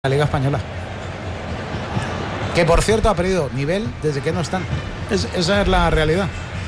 la Liga Española. Que por cierto ha perdido nivel desde que no están. Esa es la realidad.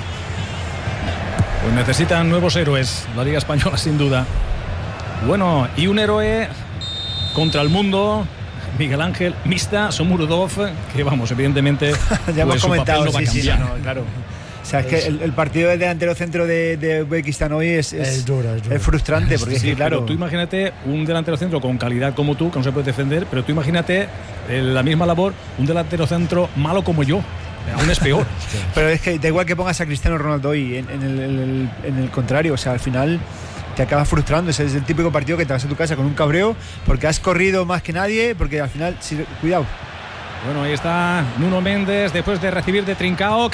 Pues necesitan nuevos héroes, la Liga Española sin duda. Bueno, y un héroe contra el mundo, Miguel Ángel Mista Shomurodov, que vamos, evidentemente ya hemos comentado, no va a cambiar. Sí, claro. O sea, es que el partido del delantero centro de Uzbekistán hoy es duro. Es frustrante, porque sí, es que, claro. Pero tú imagínate un delantero centro con calidad como tú, que no se puede defender, pero tú imagínate la misma labor, un delantero centro malo como yo. Aún es peor. Pero es que da igual que pongas a Cristiano Ronaldo hoy en el contrario, o sea, al final te acabas frustrando. Ese es el típico partido que te vas a tu casa con un cabreo porque has corrido más que nadie, porque al final, cuidado. Bueno, ahí está Nuno Méndez después de recibir de Trincao.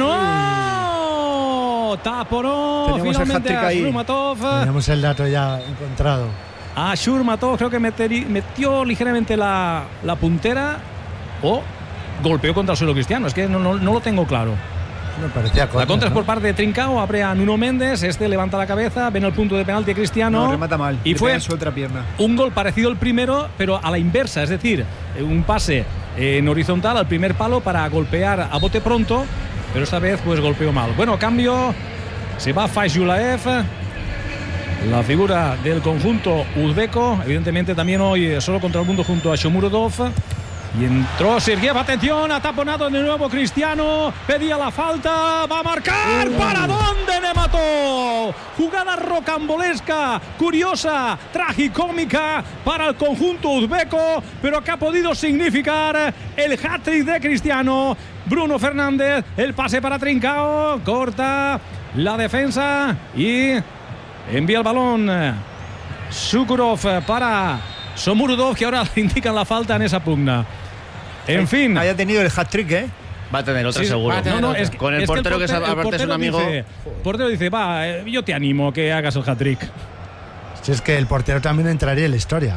¡Cristiano! Taporó finalmente a Shurmatov. Tenemos el dato ya encontrado. A Shurmatov creo que metió ligeramente la puntera o golpeó contra el suelo Cristiano. Es que no lo tengo claro. Me parecía corto, la contra es por ¿no? parte de Trincao, abre a Nuno Méndez, levanta la cabeza, ven el punto de penalti de Cristiano. No, remata mal. Y fue su otra pierna. Un gol parecido al primero, pero a la inversa, es decir, un pase en horizontal al primer palo para golpear a bote pronto, pero esta vez pues golpeó mal. Bueno, cambio, se va Faiz-Yulaev, la figura del conjunto uzbeco, evidentemente también hoy solo contra el mundo junto a Shomurodov. Y entró Sergiev, atención, ha taponado de nuevo Cristiano, pedía la falta, va a marcar, ¿para dónde Nematov? Jugada rocambolesca, curiosa, tragicómica para el conjunto uzbeco, pero que ha podido significar el hat-trick de Cristiano. Bruno Fernández, el pase para Trincao, corta la defensa y envía el balón Sukurov para Shomurodov, que ahora le indican la falta en esa pugna. En fin. Haya tenido el hat-trick, ¿eh? Va a tener otra, sí, seguro. Con el portero que aparte es un amigo. El portero dice, yo te animo a que hagas el hat-trick. Si es que el portero también entraría en la historia.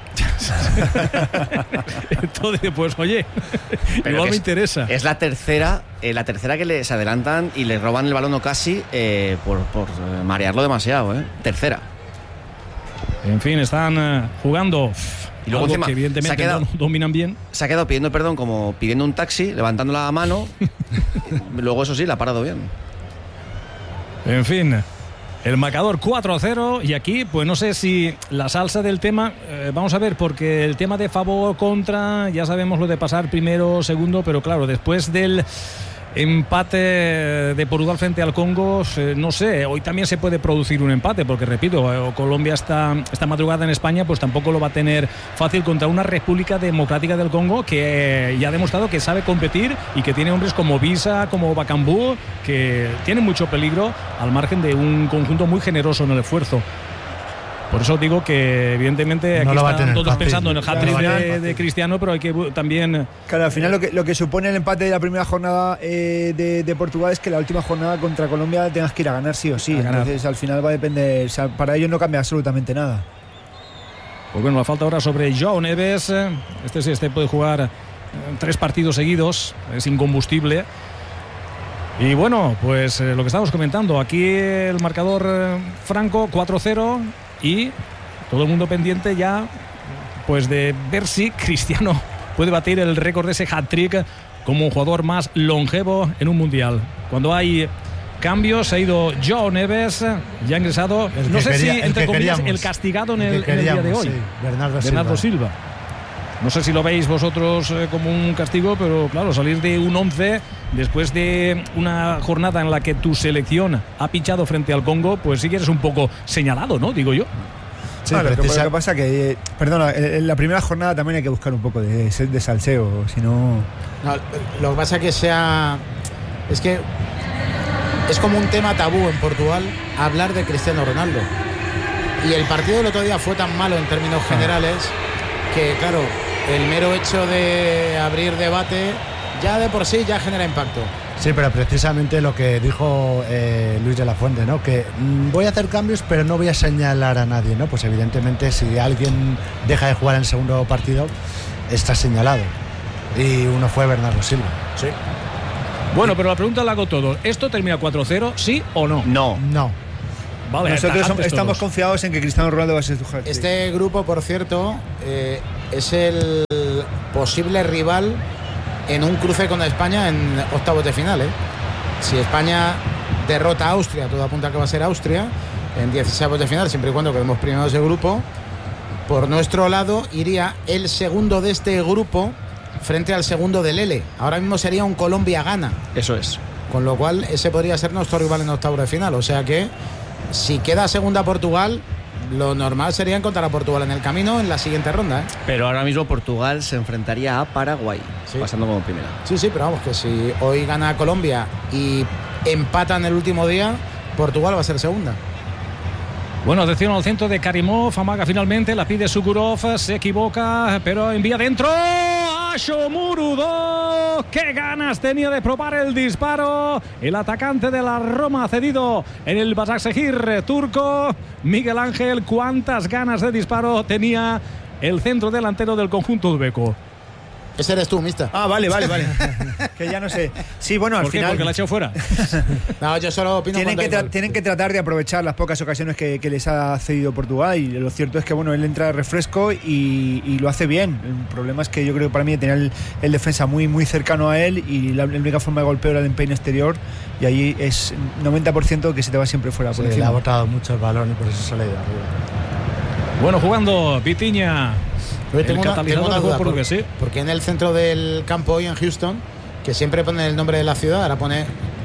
Entonces, pues oye, pero igual me interesa. Es la tercera que les adelantan y le roban el balón o casi por marearlo demasiado, ¿eh? Tercera. En fin, están jugando. Y luego encima, que evidentemente no dominan bien. Se ha quedado pidiendo perdón, como pidiendo un taxi, levantando la mano. Luego, eso sí, la ha parado bien. En fin, el marcador 4-0. Y aquí, pues no sé si la salsa del tema. Vamos a ver, porque el tema de favor contra, ya sabemos lo de pasar primero, segundo, pero claro, después del empate de Portugal frente al Congo, no sé, hoy también se puede producir un empate, porque repito, Colombia esta madrugada en España pues tampoco lo va a tener fácil contra una República Democrática del Congo que ya ha demostrado que sabe competir y que tiene hombres como Visa, como Bakambu, que tienen mucho peligro al margen de un conjunto muy generoso en el esfuerzo. Por eso digo que evidentemente aquí no están todos fácil, pensando en el hat-trick de Cristiano, pero hay que también... Claro, al final lo que supone el empate de la primera jornada de Portugal es que la última jornada contra Colombia tengas que ir a ganar sí o sí. Entonces al final va a depender, o sea, para ellos no cambia absolutamente nada. Pues bueno, la falta ahora sobre João Neves. Este puede jugar 3 partidos seguidos, es incombustible. Y bueno, pues lo que estábamos comentando, aquí el marcador franco 4-0 y todo el mundo pendiente ya pues de ver si Cristiano puede batir el récord de ese hat-trick como un jugador más longevo en un mundial. Cuando hay cambios, ha ido João Neves, ya ha ingresado, no sé si entre comillas el castigado en el día de hoy, sí, Bernardo Silva. No sé si lo veis vosotros como un castigo, pero claro, salir de un 11 después de una jornada en la que tu selección ha pinchado frente al Congo, pues sí que eres un poco señalado, ¿no? Digo yo. Sí, lo que pasa que, perdona, en la primera jornada también hay que buscar un poco de salseo, si no... Lo que pasa que es que es como un tema tabú en Portugal hablar de Cristiano Ronaldo. Y el partido del otro día fue tan malo en términos generales que, claro, el mero hecho de abrir debate ya de por sí ya genera impacto. Sí, pero precisamente lo que dijo Luis de la Fuente, ¿no? Que voy a hacer cambios pero no voy a señalar a nadie, ¿no? Pues evidentemente si alguien deja de jugar en el segundo partido está señalado y uno fue Bernardo Silva. Sí. Bueno, pero la pregunta la hago todo. ¿Esto termina 4-0, sí o no? No. Vale, nosotros estamos confiados en que Cristiano Ronaldo va a ser tu hat-trick. Este grupo, por cierto, es el posible rival en un cruce con España en octavos de final, ¿eh? Si España derrota a Austria, todo apunta a que va a ser Austria en 16avos de final, siempre y cuando quedemos primeros de grupo, por nuestro lado iría el segundo de este grupo frente al segundo del L. Ahora mismo sería un Colombia-Ghana. Eso es. Con lo cual ese podría ser nuestro rival en octavos de final. O sea que si queda segunda Portugal, lo normal sería encontrar a Portugal en el camino en la siguiente ronda, ¿eh? Pero ahora mismo Portugal se enfrentaría a Paraguay, Sí. pasando como primera. Sí, pero vamos, que si hoy gana Colombia y empata en el último día, Portugal va a ser segunda. Bueno, atención al centro de Karimov, amaga finalmente, la pide Sukurov, se equivoca, pero envía dentro a Shomurodov. ¡Qué ganas tenía de probar el disparo! El atacante de la Roma cedido en el Başakşehir turco. Miguel Ángel, cuántas ganas de disparo tenía el centro delantero del conjunto uzbeco. Ese eres tú, mister. Ah, vale. Que ya no sé. Sí, bueno, al ¿Por qué? final Porque la ha echado fuera. No, yo solo opino tienen cuando hay gol. que tratar de aprovechar las pocas ocasiones que les ha cedido Portugal, y lo cierto es que bueno, él entra de refresco y lo hace bien. El problema es que yo creo que para mí tenía el defensa muy cercano a él, y la única forma de golpeo era el empeine exterior, y ahí es 90% que se te va siempre fuera por Sí, le encima. ha botado mucho el balón y por eso se le ha ido arriba. Bueno, jugando Vitinha. Yo El catalizador del juego portugués, sí. porque en el centro del campo hoy en Houston, que siempre pone el nombre de la ciudad, ahora pone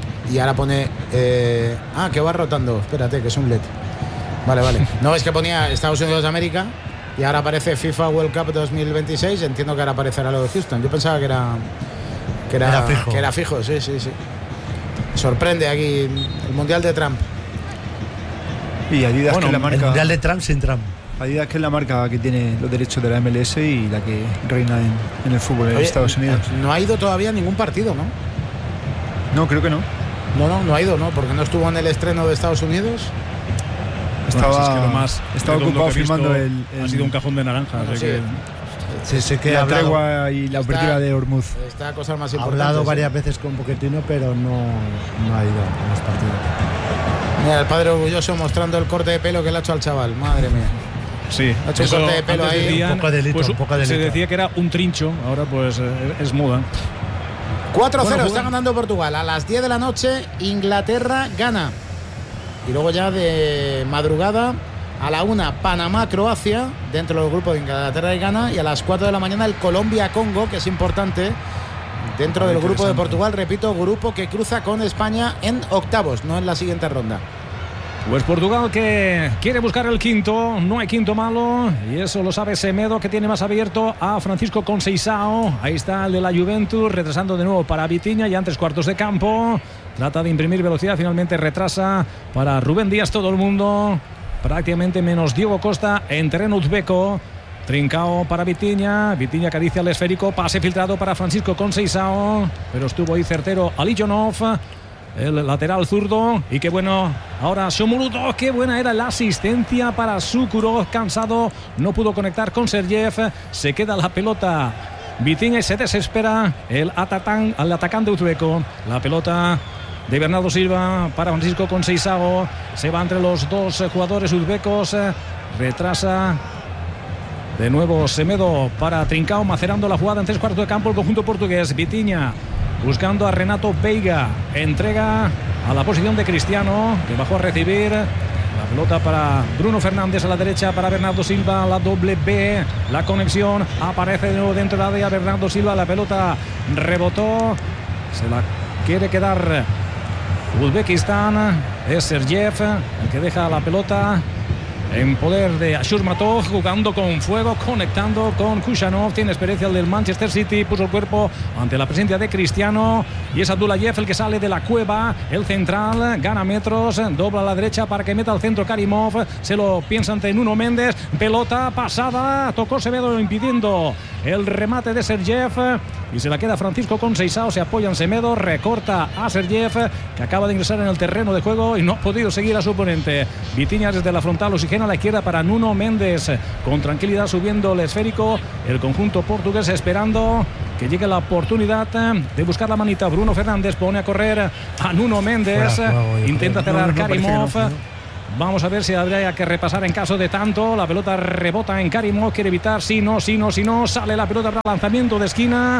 que va rotando, espérate, que es un LED. Vale. No ves que ponía Estados Unidos de América y ahora aparece FIFA World Cup 2026, entiendo que ahora aparecerá lo de Houston. Yo pensaba que era fijo, sí. Sorprende aquí el Mundial de Trump. Y Adidas, que es la El marca, Mundial de Trump sin Trump. Adidas, que es la marca que tiene los derechos de la MLS y la que reina en el fútbol en Oye, Estados Unidos. No ha ido todavía a ningún partido, ¿no? No, creo que no. No ha ido, ¿no? Porque no estuvo en el estreno de Estados Unidos. Estaba, es que lo más estaba redondo ocupado que he visto filmando ha sido un cajón de naranja. Bueno, así sí. que Sí que ha la hablado, tregua y la apertura de Hormuz. Está cosas más ha importantes. hablado ¿sí? varias veces con Pochettino, pero no ha ido a los partidos. Mira, el padre orgulloso mostrando el corte de pelo que le ha hecho al chaval. Madre mía. sí, Ha hecho un eso corte de pelo antes ahí, decían, un poco delito. Se decía que era un trincho, ahora pues es moda. 4-0, Bueno, está ganando Portugal. A las 10 de la noche, Inglaterra gana. Y luego ya de madrugada, a la 1, Panamá-Croacia, dentro del grupo de Inglaterra y Ghana. Y a las 4 de la mañana, el Colombia-Congo, que es importante, dentro del grupo de Portugal. Repito, grupo que cruza con España en octavos, no en la siguiente ronda. Pues Portugal que quiere buscar el quinto, no hay quinto malo, y eso lo sabe Semedo, que tiene más abierto a Francisco Conceição. Ahí está el de la Juventus, retrasando de nuevo para Vitinha, ya en 3/4 de campo. Trata de imprimir velocidad, finalmente retrasa para Rubén Díaz todo el mundo, prácticamente menos Diego Costa en terreno uzbeco. Trincao para Vitinha acaricia el esférico, pase filtrado para Francisco Conceição, pero estuvo ahí certero Alijonov, el lateral zurdo. Y qué bueno ahora Shomurodov, qué buena era la asistencia para Sukurov, cansado, no pudo conectar con Sergev, se queda la pelota Vitinha y se desespera el atacante uzbeco. La pelota de Bernardo Silva para Francisco Conceição, se va entre los dos jugadores uzbecos, retrasa de nuevo Semedo para Trincao, macerando la jugada en 3/4 de campo el conjunto portugués. Vitinha buscando a Renato Veiga, entrega a la posición de Cristiano, que bajó a recibir la pelota para Bruno Fernández, a la derecha para Bernardo Silva, la doble B, la conexión, aparece de nuevo dentro de la área Bernardo Silva, la pelota rebotó, se la quiere quedar Uzbekistán, es Sergev el que deja la pelota en poder de Ashurmatov, jugando con fuego, conectando con Kushanov. Tiene experiencia el del Manchester City, puso el cuerpo ante la presencia de Cristiano, y es Abdullayev el que sale de la cueva, el central, gana metros, dobla a la derecha para que meta al centro Karimov, se lo piensa ante Nuno Méndez, pelota pasada, tocó Semedo impidiendo el remate de Sergev, y se la queda Francisco Conceição, se apoya en Semedo, recorta a Sergev, que acaba de ingresar en el terreno de juego y no ha podido seguir a su oponente. Vitinha desde la frontal, oxigena a la izquierda para Nuno Méndez, con tranquilidad subiendo el esférico, el conjunto portugués esperando que llegue la oportunidad de buscar la manita. Bruno Fernández pone a correr a Nuno Méndez, intenta cerrar Karimov, Vamos a ver si habría que repasar en caso de tanto. La pelota rebota en Karimov, quiere evitar, si no, sale la pelota para lanzamiento de esquina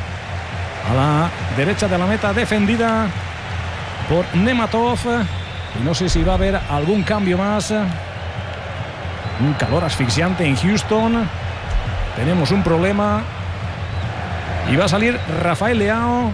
a la derecha de la meta, defendida por Nematov. Y no sé si va a haber algún cambio más. Un calor asfixiante en Houston. Tenemos un problema. Y va a salir Rafael Leao.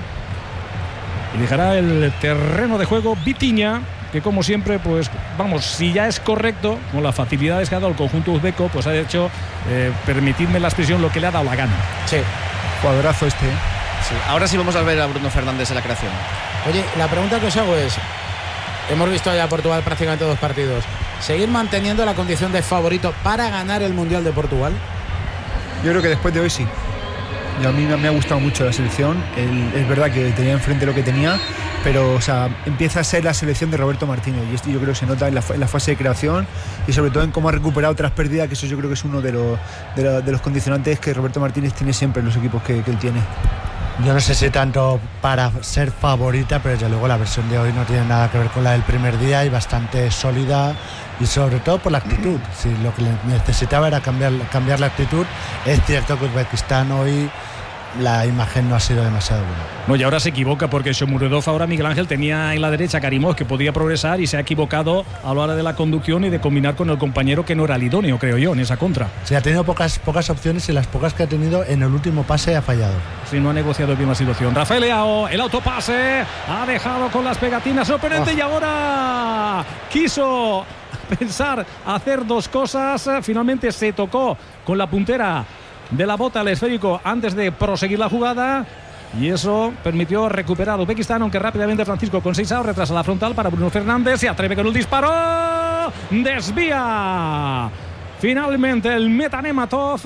Y dejará el terreno de juego Vitinha, que como siempre, pues vamos, si ya es correcto, con las facilidades que ha dado el conjunto uzbeco, pues ha hecho, permitidme la expresión, lo que le ha dado la gana. Sí. Jugadorazo este. Sí. Ahora sí vamos a ver a Bruno Fernández en la creación. Oye, la pregunta que os hago es, hemos visto ya a Portugal prácticamente 2 partidos, ¿seguir manteniendo la condición de favorito para ganar el Mundial de Portugal? Yo creo que después de hoy sí. Y a mí me ha gustado mucho la selección. Es verdad que tenía enfrente lo que tenía, pero o sea, empieza a ser la selección de Roberto Martínez, y esto yo creo que se nota en la fase de creación y sobre todo en cómo ha recuperado tras pérdida, que eso yo creo que es uno de los condicionantes que Roberto Martínez tiene siempre en los equipos que él tiene. Yo no sé si tanto para ser favorita, pero desde luego la versión de hoy no tiene nada que ver con la del primer día y bastante sólida, y sobre todo por la actitud. Si lo que necesitaba era cambiar la actitud, es cierto que Uzbekistán hoy la imagen no ha sido demasiado buena. No, y ahora se equivoca porque Shomurodov, ahora Miguel Ángel, tenía en la derecha a Karimov, que podía progresar, y se ha equivocado a la hora de la conducción y de combinar con el compañero que no era el idóneo, creo yo, en esa contra. Sí, ha tenido pocas opciones, y las pocas que ha tenido en el último pase ha fallado. Sí, no ha negociado bien la situación. Rafael Leao, el autopase, ha dejado con las pegatinas sorprendente, y ahora quiso pensar hacer 2 cosas. Finalmente se tocó con la puntera de la bota al esférico antes de proseguir la jugada, y eso permitió recuperar a Uzbekistán, aunque rápidamente Francisco Conceição retrasa la frontal para Bruno Fernández, se atreve con el disparo, desvía finalmente el meta Nematov.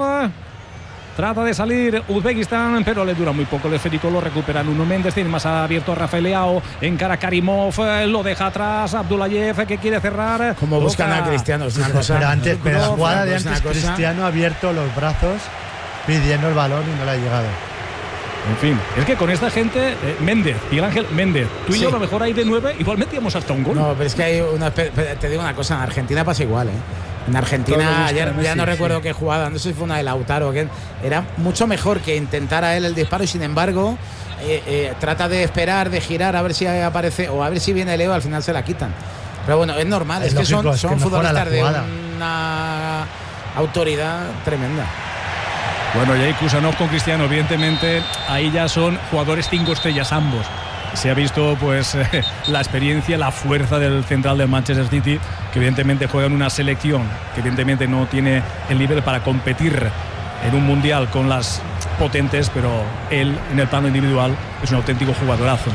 Trata de salir Uzbekistán, pero le dura muy poco el esférico, lo recupera Nuno Méndez, tiene más abierto a Rafael Leao, encara a Karimov, lo deja atrás, Abdullayev, que quiere cerrar. Como buscan a Cristiano, es una cosa. Pero la jugada de es una antes, cosa. Cristiano ha abierto los brazos pidiendo el balón y no le ha llegado. En fin, es que con esta gente, Méndez, Miguel Ángel Méndez, tú y yo a lo mejor ahí de 9 igual metíamos hasta un gol. No, pero es que hay te digo una cosa, en Argentina pasa igual, En Argentina, ayer ya no recuerdo qué jugada, no sé si fue una de Lautaro, que era mucho mejor que intentara él el disparo, y sin embargo trata de esperar, de girar a ver si aparece o a ver si viene Leo, al final se la quitan. Pero bueno, es normal, es lógico, que son futbolistas de una autoridad tremenda. Bueno, y ahí Kusanov con Cristiano, evidentemente ahí ya son jugadores 5 estrellas ambos. Se ha visto pues la experiencia, la fuerza del central del Manchester City, que evidentemente juega en una selección que evidentemente no tiene el nivel para competir en un mundial con las potentes, pero él en el plano individual es un auténtico jugadorazo.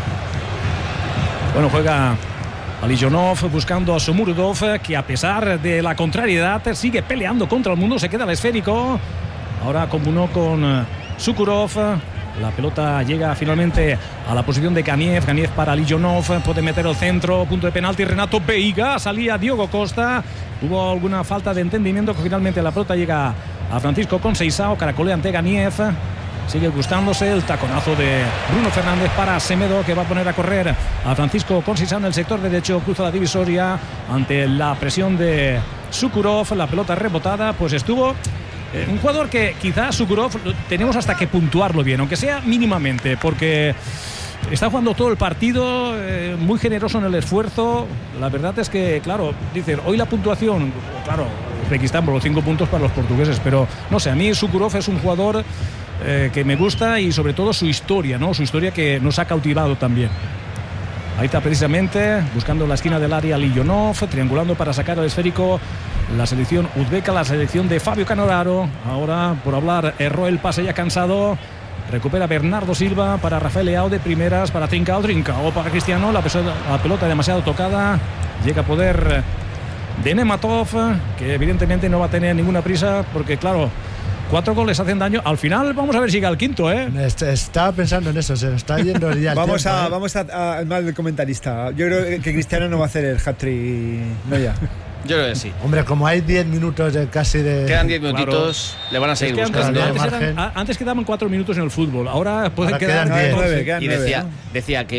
Bueno, juega Alijonov buscando a Shomurodov, que a pesar de la contrariedad sigue peleando contra el mundo, se queda el esférico. Ahora combinó con Sukurov. La pelota llega finalmente a la posición de Ganiev. Ganiev para Alijonov. Puede meter el centro. Punto de penalti. Renato Veiga. Salía Diogo Costa. Hubo alguna falta de entendimiento, que finalmente la pelota llega a Francisco Conceição. Caracolea ante Ganiev. Sigue gustándose el taconazo de Bruno Fernández para Semedo, que va a poner a correr a Francisco Conceição en el sector derecho. Cruza la divisoria ante la presión de Sukurov. La pelota rebotada. Pues estuvo... un jugador que quizás Sukurov tenemos hasta que puntuarlo bien, aunque sea mínimamente, porque está jugando todo el partido, muy generoso en el esfuerzo. La verdad es que, claro, dicen, hoy la puntuación, claro, Uzbekistán por los 5 puntos para los portugueses, pero no sé, a mí Sukurov es un jugador que me gusta, y sobre todo su historia, ¿no? Su historia que nos ha cautivado también. Ahí está precisamente, buscando la esquina del área Alijonov, triangulando para sacar el esférico la selección uzbeca, la selección de Fabio Cannavaro. Ahora, por hablar, erró el pase ya cansado. Recupera Bernardo Silva para Rafael Leao de primeras, para Trincao para Cristiano. La pelota demasiado tocada. Llega a poder de Nematov, que evidentemente no va a tener ninguna prisa, porque claro, 4 goles hacen daño. Al final vamos a ver si llega el quinto, Estaba pensando en eso, se nos está yendo ya el Vamos tiempo, al mal del comentarista. Yo creo que Cristiano no va a hacer el hat-trick, no ya. Yo creo que sí. Hombre, como hay 10 minutos casi de... Quedan 10 minutitos, le van a seguir buscando. Antes quedaban 4 minutos en el fútbol, ahora pueden quedar 10. 9. Y decía que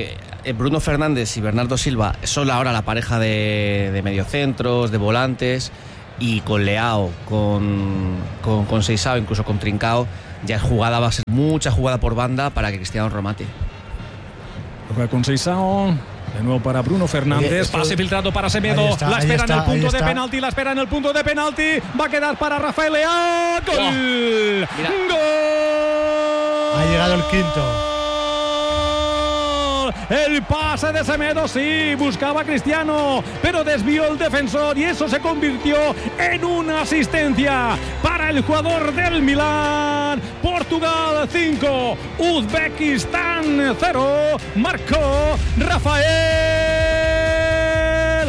Bruno Fernández y Bernardo Silva son ahora la pareja de mediocentros, de volantes, y con Leao, con Seisao, incluso con Trincao, ya va a ser mucha jugada por banda para que Cristiano remate. Con Seisao, de nuevo para Bruno Fernández, pase filtrado para Semedo, la espera en el punto de penalti, va a quedar para Rafael Leao. ¡Gol! ¡Gol! Ha llegado el quinto. El pase de Semedo, sí, buscaba a Cristiano, pero desvió el defensor y eso se convirtió en una asistencia para el jugador del Milán. Portugal 5, Uzbekistán 0, marcó Rafael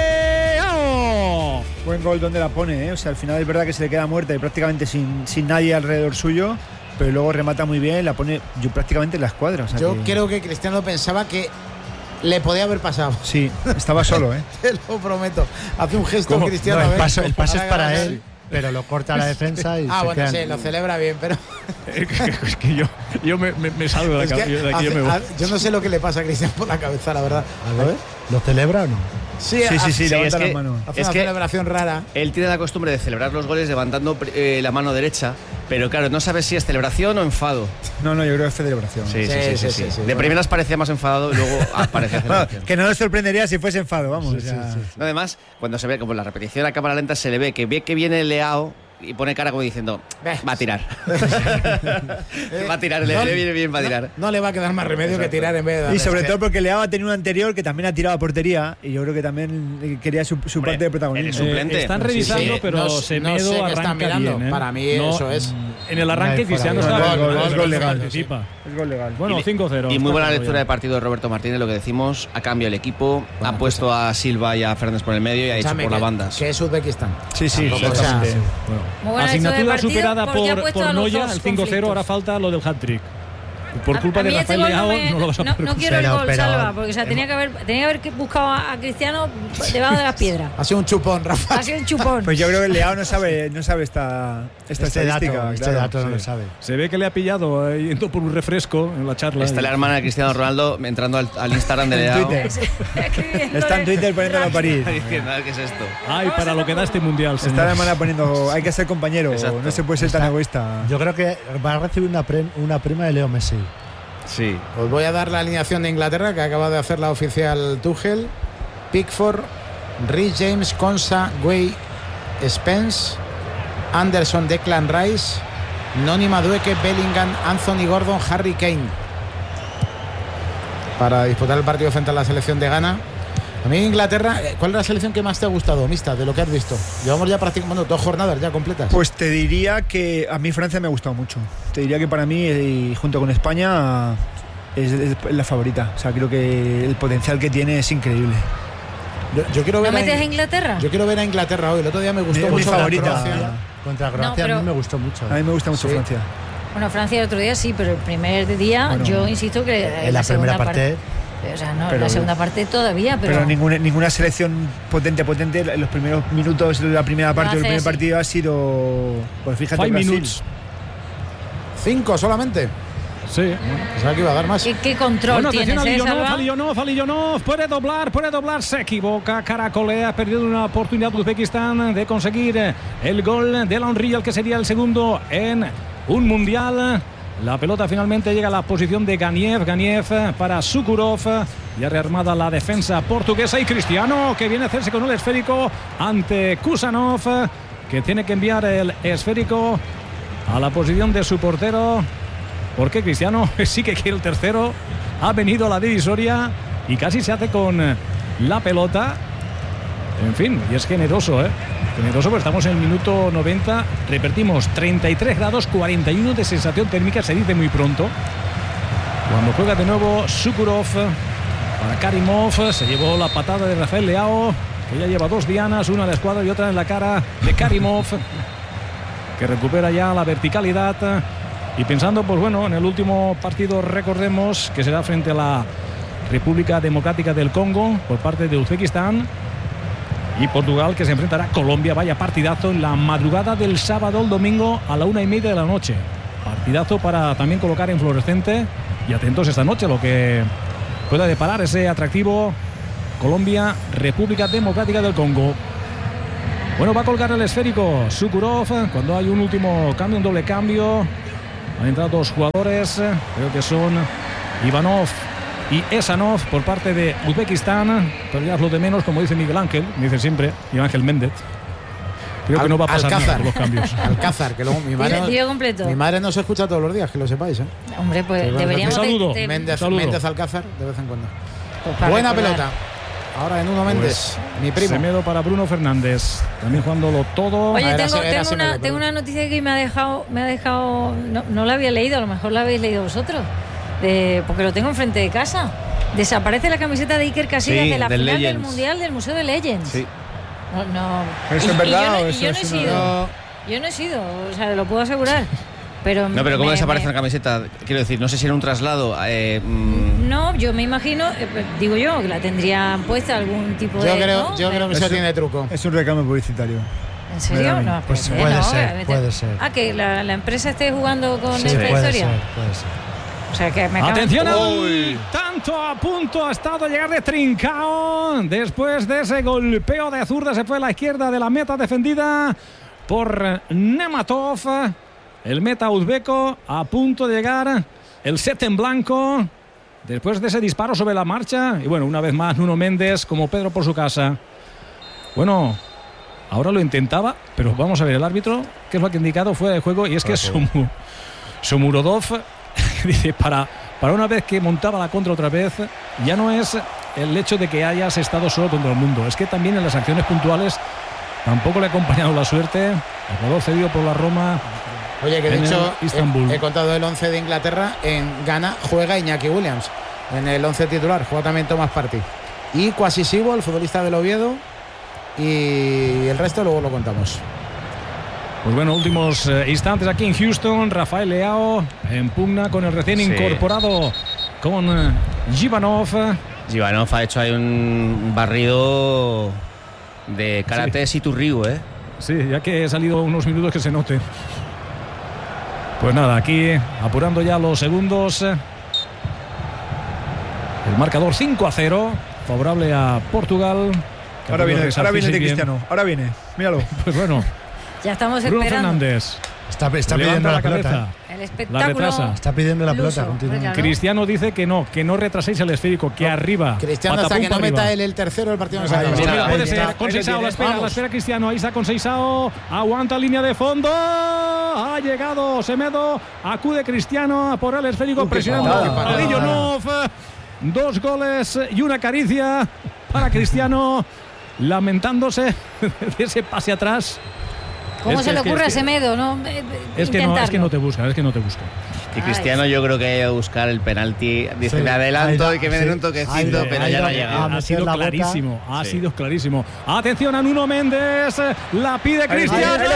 Leao. Buen gol donde la pone, ¿eh? O sea, al final es verdad que se le queda muerta y prácticamente sin nadie alrededor suyo, pero luego remata muy bien, la pone prácticamente en la escuadra. O sea, yo creo que Cristiano pensaba que le podía haber pasado. Sí, estaba solo, ¿eh? Te lo prometo. Hace un gesto Cristiano. No, el pase es para él, pero lo corta la defensa y se bueno, sí, lo celebra bien, pero es que yo me salgo de aquí, yo me voy. Yo no sé lo que le pasa a Cristiano por la cabeza, la verdad. A ver, ¿lo celebra o no? Sí, levanta la mano. Hace una celebración rara. Él tiene la costumbre de celebrar los goles levantando la mano derecha, pero claro, no sabe si es celebración o enfado. No, yo creo que es celebración. Sí. De primeras parecía más enfadado y luego aparece celebración. Que no nos sorprendería si fuese enfado, vamos. Sí. No, además, cuando se ve como la repetición a cámara lenta, se le ve que viene Leao y pone cara como diciendo, va a tirar. Va a tirar, le viene bien, va a tirar. No le va a quedar más remedio que tirar en vez de dar. Y sobre todo porque Leao ha tenido un anterior que también ha tirado a portería y yo creo que también quería su parte de protagonismo. El suplente. Están revisando, pero Semedo arranca mirando. Bien, ¿eh? Para mí eso es. En el arranque Cristiano está es gol legal. Participa. Es gol legal. Bueno, 5-0. Y muy buena lectura de partido de Roberto Martínez, lo que decimos, ha cambiado el equipo, ha puesto a Silva y a Fernández por el medio y ha dicho por las bandas. Que es Uzbekistán. Sí, exactamente. Asignatura superada por Noya, el 5-0, ahora falta lo del hat-trick. Por culpa de Rafael Leao no lo vas a poder. No quiero el gol, Salva, porque tenía que haber buscado a Cristiano debajo de las piedras. Ha sido un chupón, Rafa. Ha sido un chupón. Pues yo creo que el Leao no sabe esta estadística. Este dato no lo sabe. Se ve que le ha pillado yendo por un refresco en la charla. Está la hermana de Cristiano Ronaldo entrando al Instagram de Leao. Está en Twitter poniéndolo a París. Diciendo, a ver qué es esto. Ay, para lo que da este mundial. Está la hermana poniendo, hay que ser compañero, no se puede ser tan egoísta. Yo creo que va a recibir una prima de Leo Messi. Sí. Os voy a dar la alineación de Inglaterra que acaba de hacer la oficial Tuchel. Pickford, Reece James, Konsa, Gueye, Spence, Anderson, Declan Rice, Noni Madueke, Bellingham, Anthony Gordon, Harry Kane, para disputar el partido frente a la selección de Ghana. A mí Inglaterra, ¿cuál es la selección que más te ha gustado, Mista, de lo que has visto? Llevamos ya prácticamente 2 jornadas ya completas. Pues te diría que a mí Francia me ha gustado mucho. Te diría que para mí, junto con España, es la favorita. O sea, creo que el potencial que tiene es increíble. Yo quiero ver ¿No metes a Inglaterra? Yo quiero ver a Inglaterra hoy. El otro día me gustó mucho. Mi favorita. Contra Croacia a mí me gustó mucho. A mí me gusta mucho Francia. Bueno, Francia el otro día sí, pero el primer día yo insisto que en la primera parte. O sea, no, la segunda parte todavía, pero ninguna selección potente en los primeros minutos de la primera parte del primer partido ha sido, pues fíjate, 5 Brasil. minutos. 5 solamente. Sí. Pensaba que iba a dar más. ¿Qué control tienes, Alionov, puede doblar, se equivoca, caracolea, ha perdido una oportunidad Uzbekistán de conseguir el gol de Henry, el que sería el segundo en un mundial. La pelota finalmente llega a la posición de Ganiev para Sukurov. Ya rearmada la defensa portuguesa y Cristiano, que viene a hacerse con el esférico ante Kusanov, que tiene que enviar el esférico a la posición de su portero, porque Cristiano sí que quiere el tercero. Ha venido a la divisoria y casi se hace con la pelota. En fin, y es generoso, generoso, porque estamos en el minuto 90. Repetimos, 33 grados, 41 de sensación térmica, se dice muy pronto. Cuando juega de nuevo Sukurov para Karimov, se llevó la patada de Rafael Leao, que ya lleva 2 dianas, una en la escuadra y otra en la cara de Karimov, que recupera ya la verticalidad. Y pensando, pues bueno, en el último partido, recordemos que será frente a la República Democrática del Congo por parte de Uzbekistán, y Portugal, que se enfrentará a Colombia. Vaya partidazo en la madrugada del sábado al domingo a la 1:30 de la noche. Partidazo para también colocar en fluorescente. Y atentos esta noche lo que pueda deparar ese atractivo Colombia, República Democrática del Congo. Bueno, va a colgar el esférico Sukurov cuando hay un último cambio, un doble cambio. Han entrado 2 jugadores, creo que son Ivanov y Esanov por parte de Uzbekistán, pero ya es lo de menos, como dice Miguel Ángel, me dice siempre Miguel Ángel Méndez. Creo que no va a pasar nada con los cambios. Alcázar, que luego mi madre no se escucha todos los días, que lo sepáis, ¿eh? Hombre, pues Pero deberíamos... un saludo. Méndez Alcázar, de vez en cuando. Pues Buena recordar. pelota. Ahora en Nuno Méndez, mi primo. Semedo para Bruno Fernández, también jugándolo todo. Oye, Era tengo Semedo. una noticia que me ha dejado no la había leído, a lo mejor la habéis leído vosotros, porque lo tengo enfrente de casa. Desaparece la camiseta de Iker Casillas Sí, de la del final del Legends. Mundial del Museo de Legends. Sí. No. ¿Eso es verdad o y eso yo no es he una- sido. Yo no he sido, o sea, lo puedo asegurar. Pero No, pero ¿cómo desaparece la camiseta? Quiero decir, no sé si era un traslado. No, yo me imagino, digo yo, que la tendrían puesta algún tipo Yo de. creo, ¿no? yo creo que eso Eso- tiene truco. Es un reclamo publicitario. ¿En serio? Mira, No, pues pero puede no, ser, obviamente. puede ser. Ah, que la empresa esté jugando con Sí, esta puede historia. ser, puede ser. O sea, que me acaban- Atención Uy. tanto a punto ha estado de llegar de Trincao. Después de ese golpeo de zurda se fue a la izquierda de la meta defendida por Nematov. El meta uzbeco a punto de llegar. El set en blanco. Después de ese disparo sobre la marcha. Y bueno, una vez más Nuno Méndez como Pedro por su casa. Bueno, ahora lo intentaba, pero vamos a ver el árbitro, que es lo que ha indicado fuera de juego. Y es que Somurodov dice, para una vez que montaba la contra otra vez, ya no es el hecho de que hayas estado solo contra el mundo, es que también en las acciones puntuales tampoco le ha acompañado la suerte. El jugador cedido por la Roma. Oye, que de en hecho el Istanbul. he contado el 11 de Inglaterra. En Ghana juega Iñaki Williams en el 11 titular, juega también Thomas Partey y Kwasisibo, el futbolista del Oviedo, y el resto luego lo contamos. Pues bueno, últimos instantes aquí en Houston. Rafael Leao en pugna con el recién Sí. incorporado con Givanov. Givanov ha hecho ahí un barrido de karate Siturriu, ¿eh? Sí, ya que he salido unos minutos que se note. Pues nada, aquí apurando ya los segundos. El marcador 5-0, favorable a Portugal. Que Ahora ha podido viene de resarcirse bien. Cristiano. Ahora viene. Míralo. Pues bueno, Ya estamos Bruno esperando. Fernández Está levanta pidiendo la la pelota. cabeza. El La espectáculo. retrasa. Está pidiendo la Luso, pelota continuamente. claro. Cristiano dice que no retraséis el esférico, que arriba. Cristiano, hasta patapum que no para meta arriba. él el tercero, el partido no se Ahí acaba. Pues está. mira, puede Ahí ser está. con Ahí Seisao, viene. la espera Cristiano, ahí está con Seisao, aguanta línea de fondo, ha llegado Semedo, acude Cristiano a por el esférico, presionando patada. a Lillonov. 2 goles y una caricia para Cristiano, lamentándose de ese pase atrás. ¿Cómo Es se que- le es que- ocurre a es que- Semedo, no? Es que no te buscan, es que no te buscan. Y Cristiano yo creo que ha ido a buscar el penalti. Dice, Sí. me adelanto Ahí y que me sí. den un toquecito, Ahí pero ha ya no ha ido llegado. a Ha meter sido la boca. clarísimo, ha Sí. sido clarísimo. Atención a Nuno Méndez, la pide Cristiano. ahí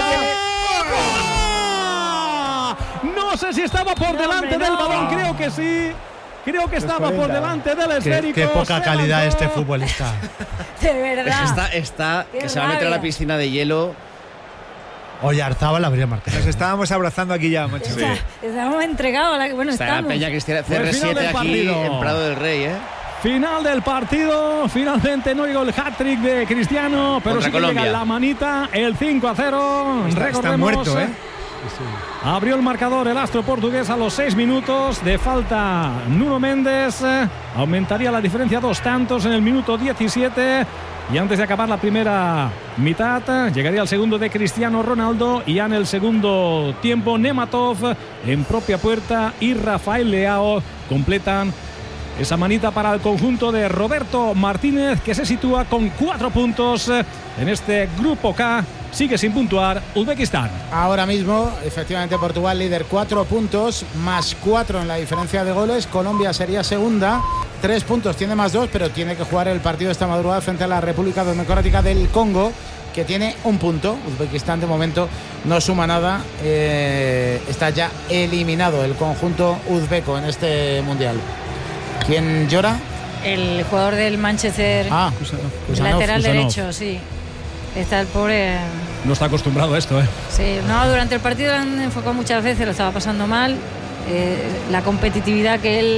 lo No sé si estaba por No, delante hombre, del no. balón, creo que sí. Creo que estaba por 40. delante del esférico. Qué poca Se calidad lanzó. este futbolista. De verdad. Está Qué que se va a meter a rabia. la piscina de hielo. Oyarzábal habría marcado. Nos estábamos abrazando aquí ya, macho. Estamos entregados a la que. Bueno, Está en la estamos. Peña Cristiana Pues final CR7 del aquí partido. en Prado del Rey, ¿eh? Final del partido, finalmente no llegó el hat-trick de Cristiano, pero Contra sí que llega Colombia. la manita, el 5-0. Está Recordemos, muerto, ¿eh? abrió el marcador el astro portugués a los 6 minutos de falta. Nuno Méndez aumentaría la diferencia a 2 tantos en el minuto 17. Y antes de acabar la primera mitad, llegaría el segundo de Cristiano Ronaldo. Y ya en el segundo tiempo, Nematov en propia puerta y Rafael Leao completan esa manita para el conjunto de Roberto Martínez, que se sitúa con 4 puntos en este grupo K. Sigue sin puntuar Uzbekistán. Ahora mismo, efectivamente, Portugal líder, 4 puntos, más 4 en la diferencia de goles. Colombia sería segunda, 3 puntos, tiene más 2, pero tiene que jugar el partido esta madrugada frente a la República Democrática del Congo, que tiene 1 punto. Uzbekistán de momento no suma nada, está ya eliminado el conjunto uzbeco en este mundial. ¿Quién llora? El jugador del Manchester, Kusanov. lateral Kusanov. derecho, sí. Está el pobre. No está acostumbrado a esto, ¿eh? Sí, no, durante el partido lo han enfocado muchas veces, lo estaba pasando mal. La competitividad que él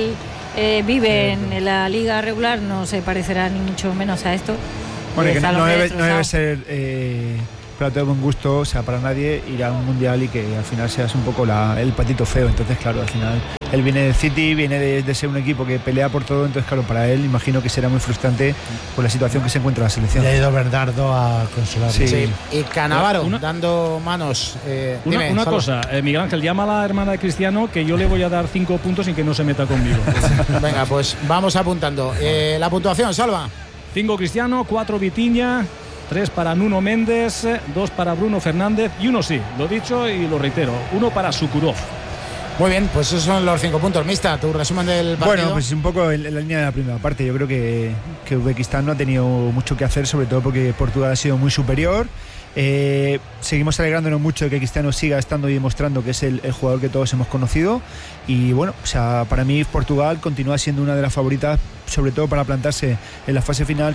vive en la liga regular no se parecerá ni mucho menos a esto. Bueno, que no debe ser plato de buen gusto, o sea, para nadie ir a un mundial y que al final seas un poco el patito feo. Entonces, claro, al final él viene del City, viene de ser un equipo que pelea por todo, entonces, claro, para él imagino que será muy frustrante por la situación que se encuentra la selección. Le ha ido Bernardo a consolar. Sí. Y Cannavaro dando manos. Una cosa, Miguel Ángel, llama a la hermana de Cristiano que yo le voy a dar 5 puntos sin que no se meta conmigo. Venga, pues vamos apuntando. La puntuación, Salva. 5 Cristiano, 4 Vitinha, 3 para Nuno Méndez, 2 para Bruno Fernández y 1 sí, lo dicho y lo reitero, 1 para Sukurov. Muy bien, pues esos son los 5 puntos. Mista, tu resumen del partido. Bueno, pues un poco en la línea de la primera parte. Yo creo que Uzbekistán no ha tenido mucho que hacer, sobre todo porque Portugal ha sido muy superior. Seguimos alegrándonos mucho de que Cristiano siga estando y demostrando que es el jugador que todos hemos conocido. Y bueno, o sea, para mí Portugal continúa siendo una de las favoritas, sobre todo para plantarse en la fase final,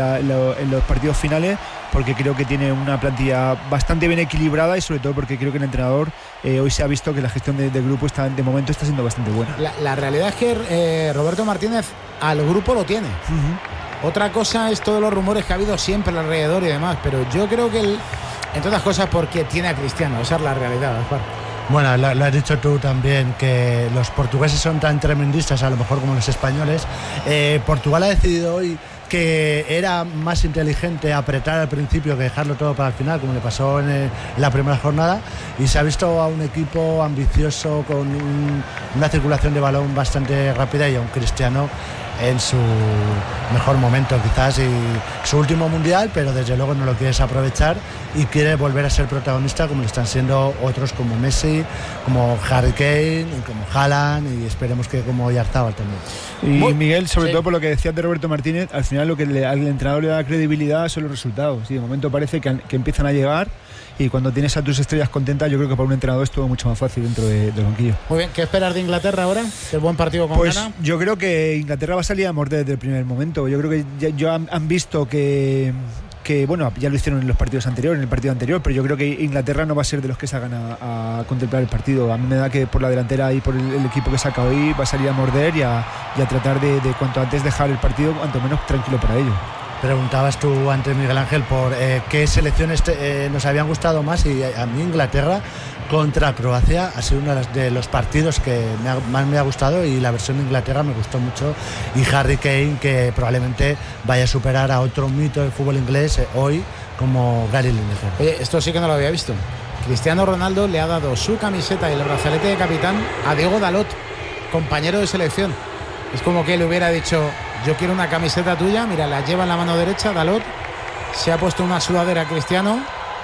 en los partidos finales, porque creo que tiene una plantilla bastante bien equilibrada y sobre todo porque creo que el entrenador hoy se ha visto que la gestión del grupo de momento está siendo bastante buena. La realidad es que Roberto Martínez al grupo lo tiene. Otra cosa es todos los rumores que ha habido siempre alrededor y demás, pero yo creo que entre otras cosas porque tiene a Cristiano, esa es la realidad, Gaspar. Bueno, lo has dicho tú también, que los portugueses son tan tremendistas, a lo mejor como los españoles. Portugal ha decidido hoy que era más inteligente apretar al principio que dejarlo todo para el final, como le pasó en la primera jornada, y se ha visto a un equipo ambicioso con una circulación de balón bastante rápida y a un Cristiano en su mejor momento quizás y su último mundial, pero desde luego no lo quieres aprovechar y quiere volver a ser protagonista como lo están siendo otros como Messi, como Harry Kane, como Haaland y esperemos que como Oyarzabal también. Y Miguel, sobre todo por lo que decías de Roberto Martínez, al final lo que al entrenador le da credibilidad son los resultados. Y de momento parece que empiezan a llegar. Y cuando tienes a tus estrellas contentas, yo creo que para un entrenador es todo mucho más fácil dentro del banquillo. Muy bien, ¿qué esperas de Inglaterra ahora? ¿Qué buen partido con Ghana? Pues yo creo que Inglaterra va a salir a morder desde el primer momento. Yo creo que ya han visto que bueno, ya lo hicieron en los partidos anteriores, en el partido anterior, pero yo creo que Inglaterra no va a ser de los que salgan a contemplar el partido. A mí me da que por la delantera y por el equipo que saca hoy va a salir a morder y a tratar de cuanto antes dejar el partido cuanto menos tranquilo para ello. Preguntabas tú antes, Miguel Ángel, por qué selecciones nos habían gustado más, y a mí Inglaterra contra Croacia ha sido uno de los partidos que más me ha gustado, y la versión de Inglaterra me gustó mucho, y Harry Kane, que probablemente vaya a superar a otro mito del fútbol inglés hoy como Gary Lineker. Oye, esto sí que no lo había visto. Cristiano Ronaldo le ha dado su camiseta y el brazalete de capitán a Diego Dalot, compañero de selección. Es como que le hubiera dicho: yo quiero una camiseta tuya, mira, la lleva en la mano derecha. Dalot se ha puesto una sudadera a Cristiano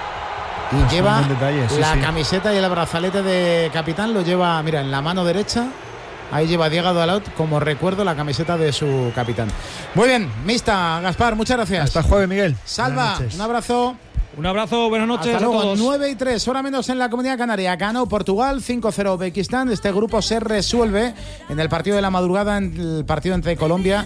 y lleva la camiseta y el brazalete de capitán, lo lleva, mira, en la mano derecha. Ahí lleva Diego Dalot como recuerdo la camiseta de su capitán. Muy bien, Mista, Gaspar, muchas gracias. Hasta el jueves, Miguel. Salva, un abrazo. Un abrazo, buenas noches. Hasta luego. A todos. 9:03, hora menos en la Comunidad Canaria. Ganó Portugal 5-0 Uzbekistán. Este grupo se resuelve en el partido de la madrugada, en el partido entre Colombia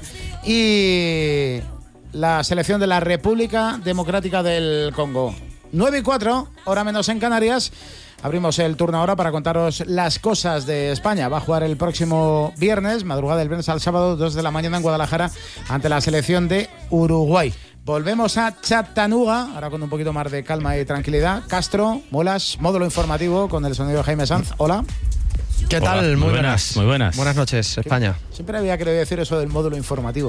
y la selección de la República Democrática del Congo. 9:04, hora menos en Canarias. Abrimos el turno ahora para contaros las cosas de España. Va a jugar el próximo viernes, madrugada del viernes al sábado, 2 de la mañana en Guadalajara, ante la selección de Uruguay. Volvemos a Chattanooga, ahora con un poquito más de calma y tranquilidad. Castro, Molas, módulo informativo con el sonido de Jaime Sanz. Hola. ¿Qué tal? Hola, muy buenas. Muy buenas. Buenas noches, España. Siempre había querido decir eso del módulo informativo.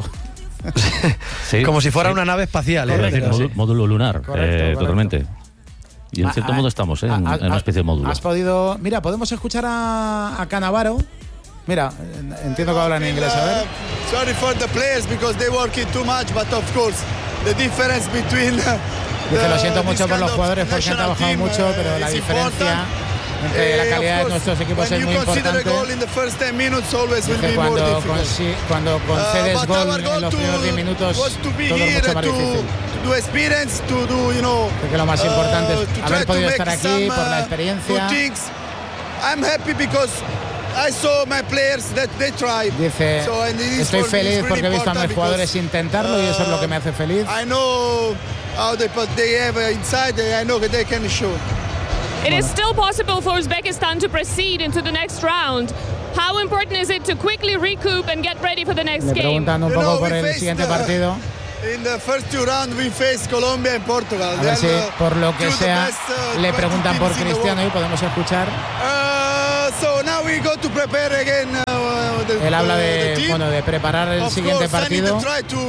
Sí, como si fuera una nave espacial. Correcto, módulo lunar, correcto. Totalmente. Y en cierto modo estamos en una especie de módulo. Has podido... Mira, podemos escuchar a Cannavaro. Mira, entiendo que hablan en inglés, a ver. Sorry for the players because they working too much, but of course the difference between Dice, lo siento mucho por los jugadores porque han trabajado mucho, pero la diferencia entre la calidad de nuestros equipos es muy importante. Dice, cuando concedes gol en los primeros 10 minutos, todo es mucho más difícil. Creo que lo más importante es haber podido estar aquí por la experiencia. Dice, estoy feliz porque he visto a mis jugadores intentarlo y eso es lo que me hace feliz. It is still possible for Uzbekistan to proceed into the next round. how important is it to quickly recoup and get ready for the next Le game? preguntan un poco por el siguiente partido. In the first 2 rounds we faced Colombia and Portugal. A ver si por lo que sea le preguntan por Cristiano y podemos escuchar. So now we go to prepare again. Él habla de preparar el siguiente partido.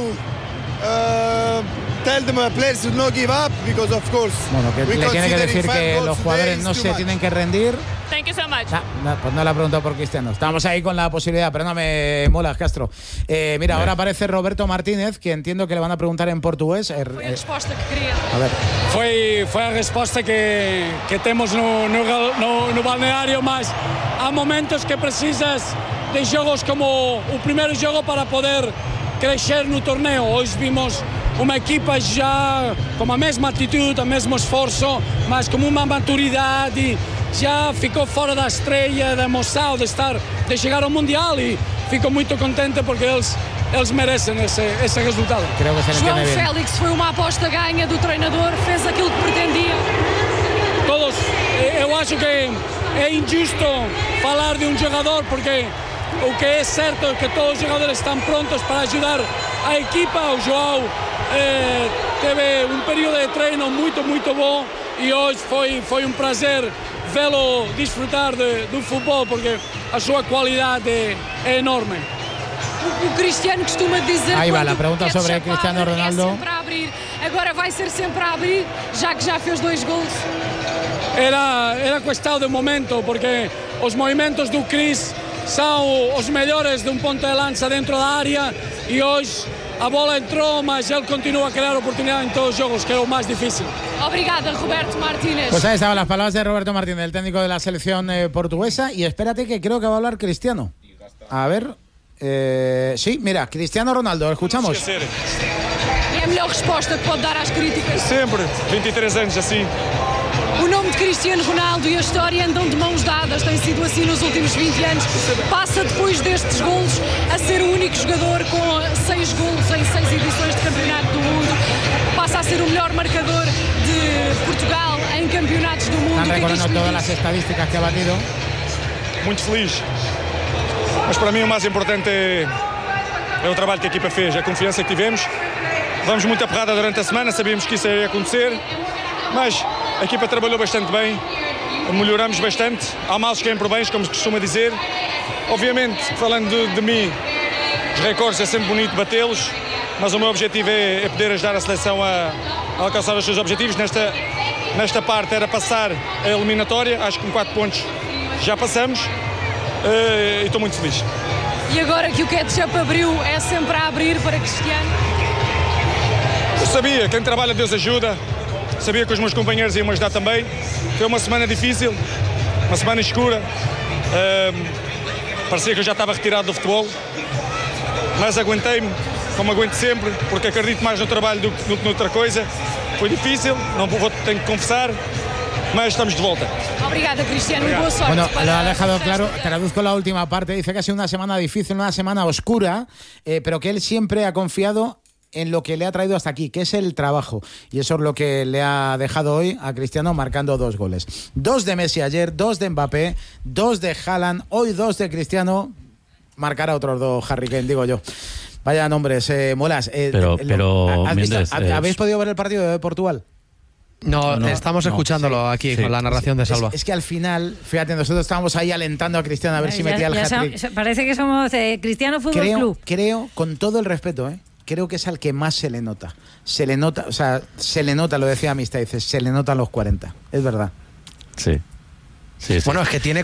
Tell them players to not give up because of course. Bueno, que le tiene que decir que los jugadores no se tienen que rendir. Thank you so much. Pues no le ha preguntado por Cristiano. Estamos ahí con la posibilidad, pero no me molas, Castro. Mira, ahora aparece Roberto Martínez, que entiendo que le van a preguntar en portugués. Foi a resposta que queria. A ver. Foi a resposta que temos no balneário, mas há momentos que precisas de jogos como o primeiro jogo para poder crescer no torneio. Hoje vimos uma equipa já com a mesma atitude, o mesmo esforço, mas com uma maturidade, já ficou fora da estreia, da emoção de chegar ao Mundial e fico muito contente porque eles merecem esse resultado. João Félix foi uma aposta ganha do treinador, fez aquilo que pretendia. Todos, eu acho que é injusto falar de um jogador porque o que é certo é que todos os jogadores estão prontos para ajudar a equipa. O João teve um período de treino muito bom e hoje foi um prazer vê-lo desfrutar do futebol porque a sua qualidade é enorme. O Cristiano costuma dizer. Ahí va la pregunta sobre Cristiano Ronaldo. Sempre a abrir. Agora vai ser sempre a abrir, já que já fez 2 gols. Era questão de momento porque os movimentos do Cris são os melhores de um ponta de lança dentro da área e hoje a bola entrou, mas ele continua a criar oportunidade en todos los jogos, que es lo más difícil. Obrigada, Roberto Martínez. Pues ahí estaban las palabras de Roberto Martínez, el técnico de la selección portuguesa. Y espérate que creo que va a hablar Cristiano. A ver. Sí, mira, Cristiano Ronaldo, escuchamos. É a melhor resposta que pode dar às críticas. Sempre, 23 anos assim. O nome de Cristiano Ronaldo e a história andam de mãos dadas, tem sido assim nos últimos 20 anos. Passa depois destes golos a ser o único jogador com 6 golos em 6 edições de campeonato do mundo. Passa a ser o melhor marcador de Portugal em campeonatos do mundo. Están recordando todas las estadísticas que ha batido. Muito feliz. Mas para mim o mais importante é o trabalho que a equipa fez, a confiança que tivemos. Vamos muito aperrada durante a semana, sabíamos que isso ia acontecer, mas a equipa trabalhou bastante bem, melhoramos bastante. Há males que vêm por bens, como se costuma dizer. Obviamente, falando de mim, os recordes é sempre bonito batê-los, mas o meu objetivo é poder ajudar a seleção a alcançar os seus objetivos. Nesta parte era passar a eliminatória, acho que com 4 pontos já passamos e estou muito feliz. E agora que o ketchup abriu, é sempre a abrir para Cristiano? Eu sabia, quem trabalha Deus ajuda. Sabia que os meus companheiros iam me ajudar também. Foi uma semana difícil, uma semana escura. Parecia que eu já estava retirado do futebol, mas aguentei-me, como aguento sempre, porque acredito mais no trabalho do que noutra coisa. Foi difícil, tenho que confessar, mas estamos de volta. Obrigada, Cristiano. Boa sorte. Bueno, lo ha dejado claro. Traduzco la última parte. Dice que ha sido una semana difícil, una semana oscura, pero que él siempre ha confiado en lo que le ha traído hasta aquí, que es el trabajo. Y eso es lo que le ha dejado hoy a Cristiano, marcando 2 goles. 2 de Messi ayer, 2 de Mbappé, 2 de Haaland, hoy 2 de Cristiano. Marcará otros 2 Harry Kane, digo yo. Vaya nombres, molas. Pero Méndez, ¿habéis podido ver el partido de Portugal? No, estamos escuchándolo aquí con la narración de Salva. Es que al final, fíjate, nosotros estábamos ahí alentando a Cristiano a ver si metía el hat-trick. Parece que somos Cristiano Fútbol Club. Creo, con todo el respeto, creo que es al que más se le nota. Se le nota, o sea, se le nota, lo decía Amistad, dice, se le nota a los 40. Es verdad. Sí. Bueno, es que tiene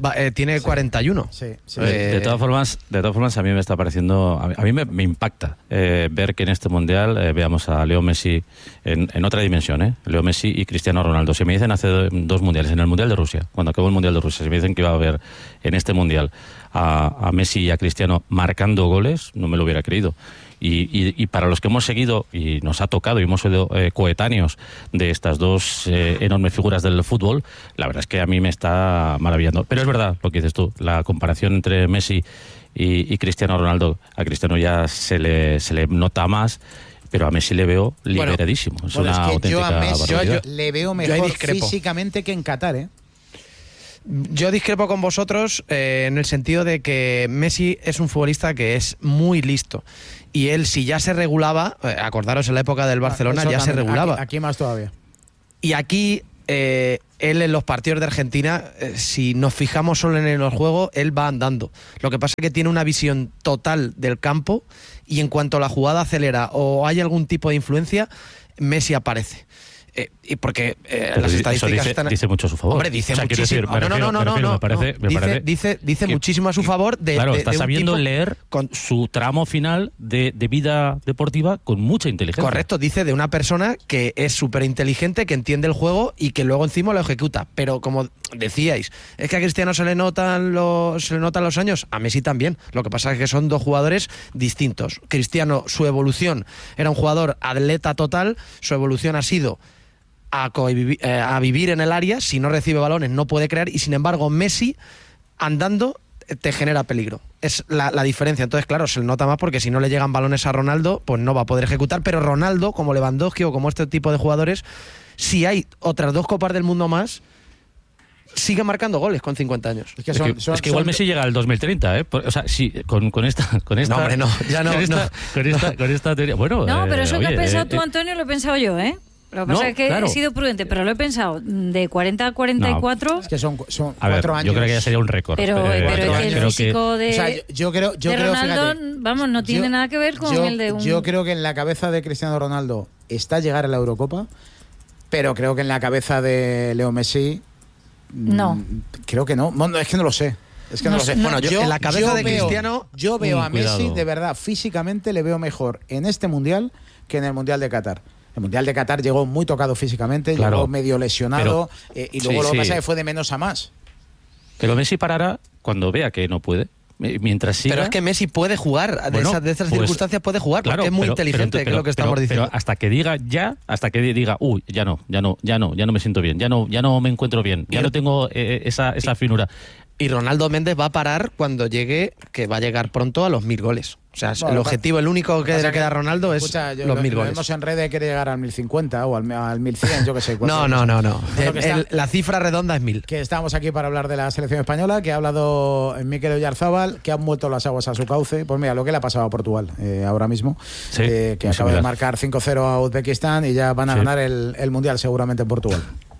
41. Sí. De todas formas, a mí me está pareciendo, a mí me impacta ver que en este mundial veamos a Leo Messi en otra dimensión, Leo Messi y Cristiano Ronaldo. Si me dicen hace 2 mundiales, en el mundial de Rusia, cuando acabó el mundial de Rusia, si me dicen que iba a haber en este mundial a Messi y a Cristiano marcando goles, no me lo hubiera creído. Y para los que hemos seguido y nos ha tocado y hemos sido coetáneos de estas 2 enormes figuras del fútbol, la verdad es que a mí me está maravillando. Pero es verdad lo que dices tú, la comparación entre Messi y Cristiano Ronaldo. A Cristiano ya se le nota más, pero a Messi le veo liberadísimo. Es una auténtica barbaridad. Yo le veo mejor físicamente que en Qatar, Yo discrepo con vosotros en el sentido de que Messi es un futbolista que es muy listo. Y él, si ya se regulaba, acordaros en la época del Barcelona, ya se regulaba. Aquí más todavía. Y aquí, él en los partidos de Argentina, si nos fijamos solo en el juego, él va andando. Lo que pasa es que tiene una visión total del campo y en cuanto la jugada acelera o hay algún tipo de influencia, Messi aparece. Y porque las estadísticas dice mucho a su favor. Hombre, dice muchísimo. Dice muchísimo a su favor. Está sabiendo leer con su tramo final de vida deportiva con mucha inteligencia. Correcto, dice de una persona que es súper inteligente, que entiende el juego y que luego encima lo ejecuta. Pero como decíais, es que a Cristiano se le notan los años, a Messi también. Lo que pasa es que son dos jugadores distintos. Cristiano, su evolución era un jugador atleta total, su evolución ha sido a vivir en el área, si no recibe balones no puede crear, y sin embargo Messi andando te genera peligro. Es la diferencia. Entonces, claro, se le nota más porque si no le llegan balones a Ronaldo, pues no va a poder ejecutar, pero Ronaldo, como Lewandowski o como este tipo de jugadores, si hay otras 2 Copas del Mundo más, sigue marcando goles con 50 años. Es que igual Messi llega al 2030, ¿eh? O sea, sí, con esta no, hombre, no, ya no. Con esta teoría. Bueno, no, pero eso que has pensado tú, Antonio, lo he pensado yo, ¿eh? Lo que pasa es que he sido prudente, pero lo he pensado. De 40 a 44... Es que son a ver, 4 años. Yo creo que ya sería un récord. Pero es que el físico de, o sea, yo creo, Ronaldo, fíjate, vamos, no tiene nada que ver con el de un... Yo creo que en la cabeza de Cristiano Ronaldo está llegar a la Eurocopa, pero creo que en la cabeza de Leo Messi... No. Creo que no. No, es que no lo sé. Es que no lo sé. Bueno, yo en la cabeza de Cristiano... Yo veo a Messi, de verdad, físicamente le veo mejor en este Mundial que en el Mundial de Qatar. El Mundial de Qatar llegó muy tocado físicamente, llegó medio lesionado, y luego lo que pasa es que fue de menos a más. Pero Messi parará cuando vea que no puede. Mientras siga... Pero es que Messi puede jugar, de esas circunstancias puede jugar, porque es muy inteligente, que es lo que estamos diciendo. Pero hasta que diga ya no me siento bien, ya no me encuentro bien, ya no tengo esa finura. Y Ronaldo Méndez va a parar cuando llegue, que va a llegar pronto a los 1000 goles. O sea, el objetivo, el único que le queda a Ronaldo es los 1000 goles. Vemos en redes quiere llegar al 1050 o al 1100, yo que sé. No. La cifra redonda es 1000. Que estamos aquí para hablar de la selección española, que ha hablado Mikel Oyarzabal, que han vuelto las aguas a su cauce. Pues mira, lo que le ha pasado a Portugal ahora mismo, que acaba de marcar 5-0 a Uzbekistán y ya van a ganar el Mundial seguramente en Portugal.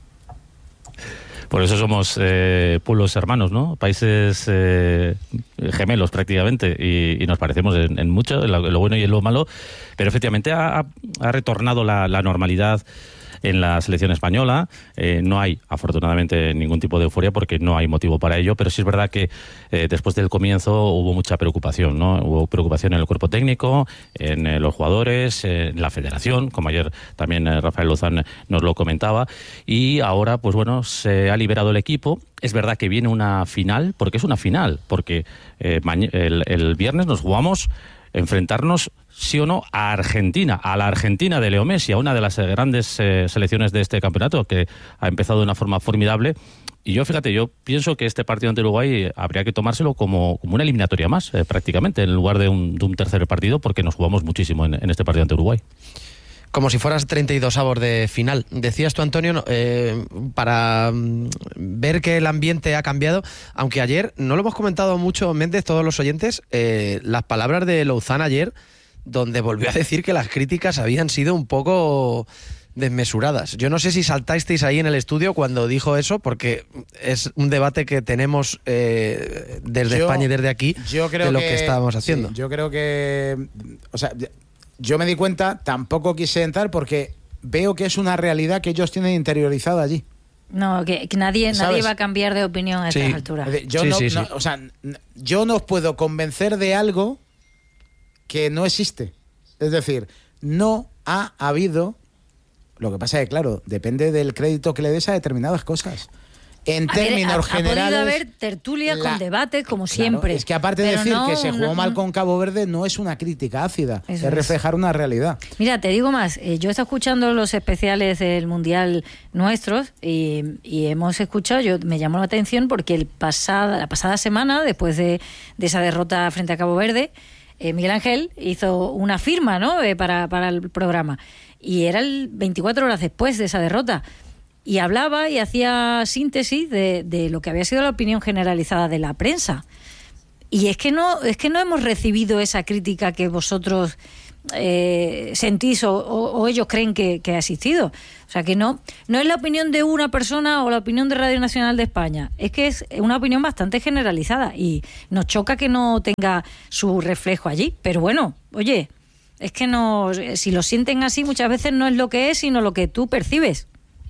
Por eso somos pueblos hermanos, ¿no? Países gemelos prácticamente, y nos parecemos en mucho, en lo bueno y en lo malo, pero efectivamente ha retornado la normalidad en la selección española. No hay, afortunadamente, ningún tipo de euforia porque no hay motivo para ello, pero sí es verdad que después del comienzo hubo mucha preocupación, ¿no? Hubo preocupación en el cuerpo técnico, en los jugadores, en la federación, como ayer también Rafael Lozán nos lo comentaba, y ahora, pues bueno, se ha liberado el equipo. Es verdad que viene una final, porque es una final, porque el viernes nos jugamos enfrentarnos, sí o no, a Argentina, a la Argentina de Leo Messi, a una de las grandes selecciones de este campeonato, que ha empezado de una forma formidable. Y yo, fíjate, yo pienso que este partido ante Uruguay habría que tomárselo como una eliminatoria más, prácticamente, en lugar de un tercer partido, porque nos jugamos muchísimo en este partido ante Uruguay. Como si fueras 32avos de final. Decías tú, Antonio, para ver que el ambiente ha cambiado, aunque ayer, no lo hemos comentado mucho, Méndez, todos los oyentes, las palabras de Lozán ayer, donde volvió a decir que las críticas habían sido un poco desmesuradas. Yo no sé si saltasteis ahí en el estudio cuando dijo eso, porque es un debate que tenemos desde España y desde aquí de lo que estábamos haciendo. Sí, yo creo que... O sea, yo me di cuenta, tampoco quise entrar porque veo que es una realidad que ellos tienen interiorizada allí. No, que nadie va a cambiar de opinión a estas alturas. O sea, yo no os puedo convencer de algo que no existe. Es decir, no ha habido... Lo que pasa es que, claro, depende del crédito que le des a determinadas cosas. En términos generales... Ha podido haber tertulia con debate, como siempre. Es que aparte de decir que se jugó mal con Cabo Verde, no es una crítica ácida, es reflejar una realidad. Mira, te digo más, yo he estado escuchando los especiales del Mundial nuestros y hemos escuchado, me llamó la atención porque la pasada semana, después de esa derrota frente a Cabo Verde, Miguel Ángel hizo una firma, ¿no? para el programa, y era 24 horas después de esa derrota. y hablaba y hacía síntesis de lo que había sido la opinión generalizada de la prensa. Y es que no hemos recibido esa crítica que vosotros sentís o ellos creen que ha existido. O sea, que no es la opinión de una persona o la opinión de Radio Nacional de España. Es que es una opinión bastante generalizada y nos choca que no tenga su reflejo allí. Pero bueno, oye, es que no, si lo sienten así muchas veces no es lo que es, sino lo que tú percibes.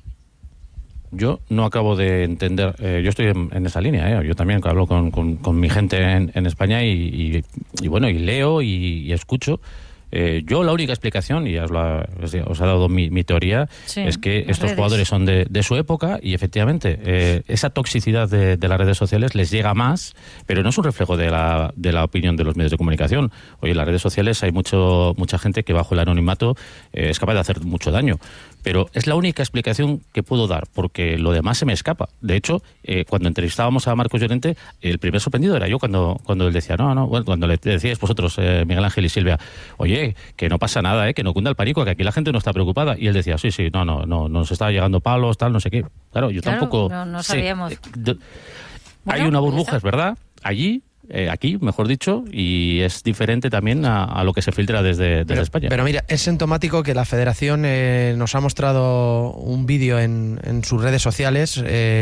Yo no acabo de entender, yo estoy en esa línea, yo también hablo con mi gente en España y bueno, y leo y escucho. Yo la única explicación, y os ha dado mi teoría, sí, es que estos jugadores son de su época y efectivamente esa toxicidad de las redes sociales les llega más, pero no es un reflejo de la opinión de los medios de comunicación. Oye, en las redes sociales hay mucha gente que bajo el anonimato es capaz de hacer mucho daño. Pero es la única explicación que puedo dar, porque lo demás se me escapa. De hecho, cuando entrevistábamos a Marcos Llorente, el primer sorprendido era yo cuando él decía, cuando le decíais vosotros, Miguel Ángel y Silvia, oye, que no pasa nada, que no cunda el pánico, que aquí la gente no está preocupada. Y él decía, sí, no nos está llegando palos, tal, no sé qué. Claro, yo tampoco... No sabíamos. Hay una burbuja, es verdad, allí... aquí, mejor dicho, y es diferente también a lo que se filtra desde España. Pero mira, es sintomático que la Federación nos ha mostrado un vídeo en sus redes sociales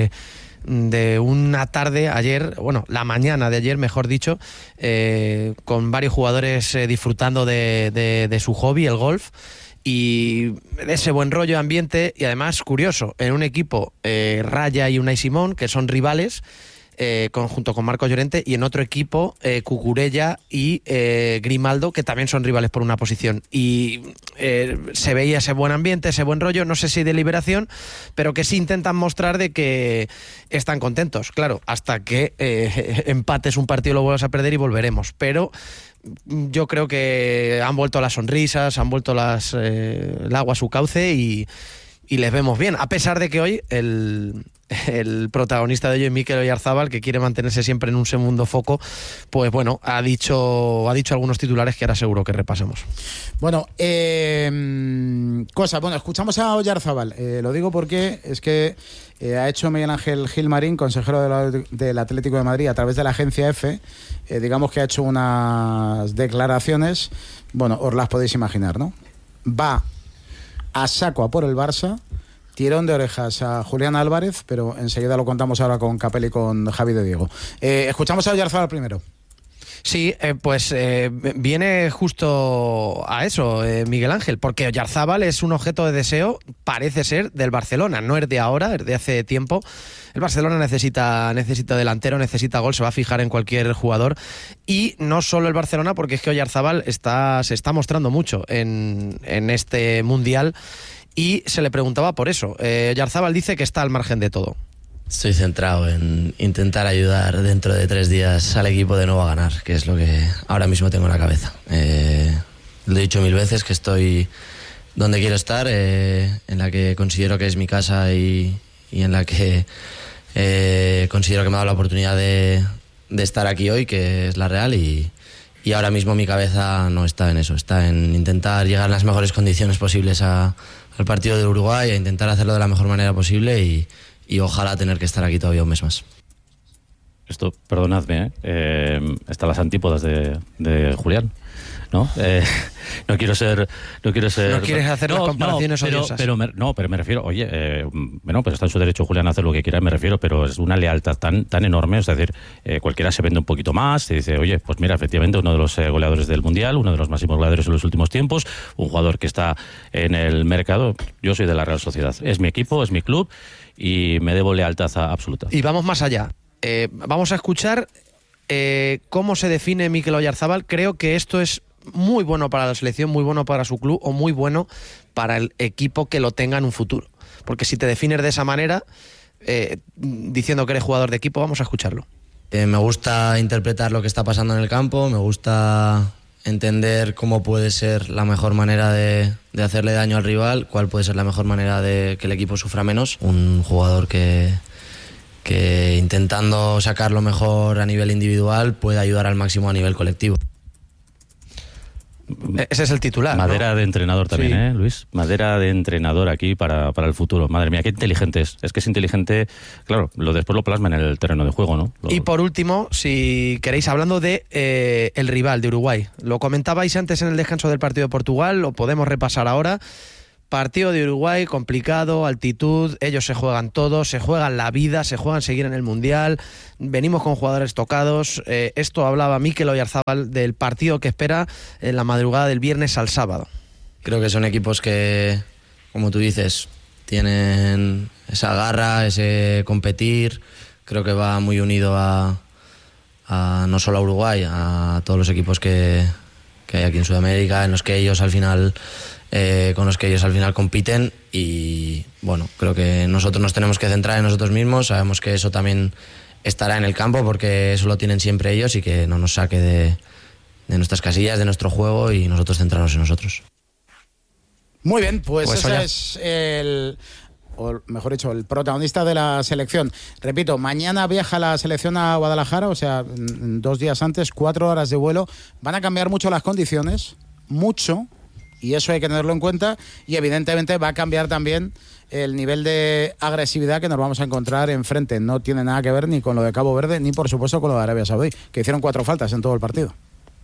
de una tarde ayer, bueno, la mañana de ayer, mejor dicho, con varios jugadores disfrutando de su hobby, el golf, y de ese buen rollo ambiente, y además, curioso, en un equipo Raya y Unai Simón, que son rivales, junto con Marcos Llorente, y en otro equipo Cucurella y Grimaldo, que también son rivales por una posición, y se veía ese buen ambiente, ese buen rollo, no sé si de liberación, pero que sí intentan mostrar de que están contentos, claro, hasta que empates un partido, lo vuelvas a perder y volveremos, pero yo creo que han vuelto las sonrisas, han vuelto el agua a su cauce y les vemos bien, a pesar de que hoy el protagonista de hoy, Mikel Oyarzabal, que quiere mantenerse siempre en un segundo foco, pues bueno, ha dicho algunos titulares que ahora seguro que repasemos. Bueno, escuchamos a Oyarzabal, lo digo porque es que ha hecho Miguel Ángel Gilmarín, consejero del Atlético de Madrid, a través de la agencia EFE, digamos que ha hecho unas declaraciones, bueno, os las podéis imaginar, ¿no? Va a saco a por el Barça, tirón de orejas a Julián Álvarez, pero enseguida lo contamos ahora con Capel y con Javi de Diego. Escuchamos a Oyarzabal primero. Sí, viene justo a eso, Miguel Ángel, porque Oyarzabal es un objeto de deseo, parece ser, del Barcelona, no es de ahora, es de hace tiempo. El Barcelona necesita delantero, necesita gol, se va a fijar en cualquier jugador, y no solo el Barcelona, porque es que Oyarzabal se está mostrando mucho en este Mundial, y se le preguntaba por eso. Oyarzabal dice que está al margen de todo. Estoy centrado en intentar ayudar dentro de 3 días al equipo de nuevo a ganar, que es lo que ahora mismo tengo en la cabeza. Lo he dicho 1000 veces, que estoy donde quiero estar, en la que considero que es mi casa y en la que considero que me ha dado la oportunidad de estar aquí hoy, que es la Real, y ahora mismo mi cabeza no está en eso, está en intentar llegar en las mejores condiciones posibles al partido de Uruguay, a intentar hacerlo de la mejor manera posible y ojalá tener que estar aquí todavía un mes más. Esto, perdonadme, están las antípodas de Julián, ¿no? No quiero ser... No quieres hacer las comparaciones odiosas. Pero me refiero, oye, pues está en su derecho Julián a hacer lo que quiera, me refiero, pero es una lealtad tan enorme, es decir, cualquiera se vende un poquito más, te dice, oye, pues mira, efectivamente, uno de los goleadores del Mundial, uno de los máximos goleadores en los últimos tiempos, un jugador que está en el mercado. Yo soy de la Real Sociedad, es mi equipo, es mi club, y me debo lealtad absoluta. Y vamos más allá. Vamos a escuchar cómo se define Mikel Oyarzabal. Creo que esto es muy bueno para la selección, muy bueno para su club, o muy bueno para el equipo que lo tenga en un futuro. Porque si te defines de esa manera, diciendo que eres jugador de equipo, vamos a escucharlo. Me gusta interpretar lo que está pasando en el campo, me gusta entender cómo puede ser la mejor manera de hacerle daño al rival, cuál puede ser la mejor manera de que el equipo sufra menos. Un jugador que intentando sacar lo mejor a nivel individual puede ayudar al máximo a nivel colectivo. Ese es el titular. Madera ¿no? de entrenador también, Sí. Luis. Madera de entrenador aquí para el futuro. Madre mía, qué inteligente es. Es que es inteligente, claro, después lo plasma en el terreno de juego, ¿no? Y por último, si queréis, hablando de el rival de Uruguay. Lo comentabais antes en el descanso del partido de Portugal, lo podemos repasar ahora. Partido de Uruguay, complicado, altitud, ellos se juegan todo, se juegan la vida, se juegan seguir en el Mundial, venimos con jugadores tocados. Esto hablaba Mikel Oyarzábal del partido que espera en la madrugada del viernes al sábado. Creo que son equipos que, como tú dices, tienen esa garra, ese competir. Creo que va muy unido a no solo a Uruguay, a todos los equipos que hay aquí en Sudamérica, en los que ellos al final... con los que ellos al final compiten, y bueno, creo que nosotros nos tenemos que centrar en nosotros mismos. Sabemos que eso también estará en el campo, porque eso lo tienen siempre ellos, y que no nos saque de nuestras casillas, de nuestro juego, y nosotros centrarnos en nosotros. Muy bien, pues ese oye, es o mejor dicho, el protagonista de la selección. Repito, mañana viaja la selección a Guadalajara, o sea, 2 días antes, 4 horas de vuelo. Van a cambiar mucho las condiciones, mucho, y eso hay que tenerlo en cuenta, y evidentemente va a cambiar también el nivel de agresividad que nos vamos a encontrar enfrente. No tiene nada que ver ni con lo de Cabo Verde, ni por supuesto con lo de Arabia Saudí, que hicieron 4 faltas en todo el partido.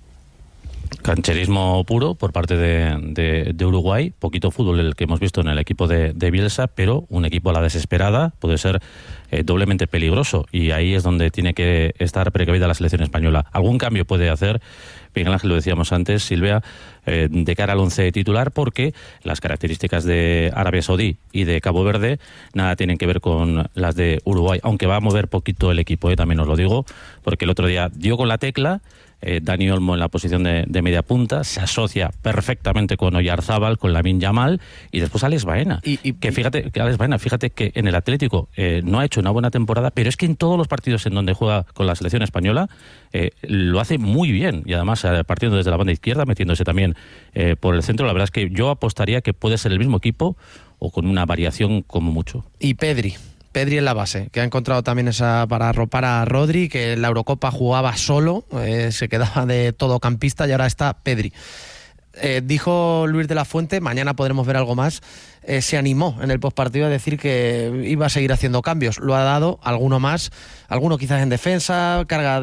Cancherismo puro por parte de Uruguay, poquito fútbol el que hemos visto en el equipo de Bielsa, pero un equipo a la desesperada, puede ser doblemente peligroso, y ahí es donde tiene que estar precavida la selección española. Algún cambio puede hacer Miguel Ángel, lo decíamos antes, Silvia, de cara al 11 titular, porque las características de Arabia Saudí y de Cabo Verde nada tienen que ver con las de Uruguay, aunque va a mover poquito el equipo, también os lo digo, porque el otro día dio con la tecla. Dani Olmo en la posición de media punta, se asocia perfectamente con Oyarzábal, con Lamine Yamal, y después Alex Baena. Que fíjate que Alex Baena, fíjate que en el Atlético no ha hecho una buena temporada, pero es que en todos los partidos en donde juega con la selección española lo hace muy bien, y además partiendo desde la banda izquierda, metiéndose también por el centro. La verdad es que yo apostaría que puede ser el mismo equipo o con una variación como mucho. Y Pedri en la base, que ha encontrado también esa para arropar a Rodri, que en la Eurocopa jugaba solo, se quedaba de todocampista, y ahora está Pedri. Dijo Luis de la Fuente, mañana podremos ver algo más, se animó en el postpartido a decir que iba a seguir haciendo cambios. Lo ha dado, alguno más, alguno quizás en defensa, carga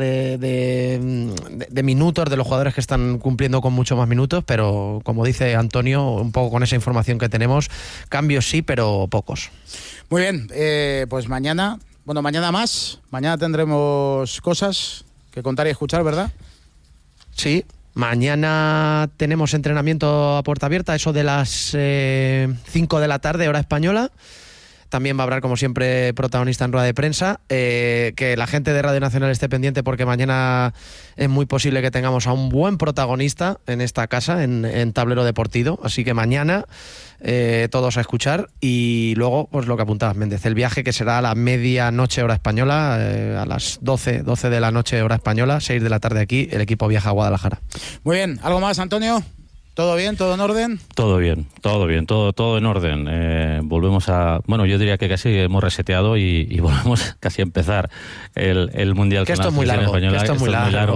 de minutos de los jugadores que están cumpliendo con mucho más minutos, pero como dice Antonio, un poco con esa información que tenemos, cambios sí, pero pocos. Muy bien, pues mañana más, mañana tendremos cosas que contar y escuchar, ¿verdad? Sí, mañana tenemos entrenamiento a puerta abierta, eso de las 5 de la tarde, hora española. También va a hablar, como siempre, protagonista en rueda de prensa. Que la gente de Radio Nacional esté pendiente, porque mañana es muy posible que tengamos a un buen protagonista en esta casa, en Tablero Deportivo. Así que mañana todos a escuchar. Y luego, pues lo que apuntabas, Méndez, el viaje que será a la medianoche hora española, a las 12 de la noche hora española, 6 de la tarde aquí, el equipo viaja a Guadalajara. Muy bien, ¿algo más, Antonio? ¿Todo bien? ¿Todo en orden? Todo bien, todo en orden. Volvemos a... Bueno, yo diría que casi hemos reseteado y volvemos casi a empezar el Mundial. Que esto es muy largo. Esto es muy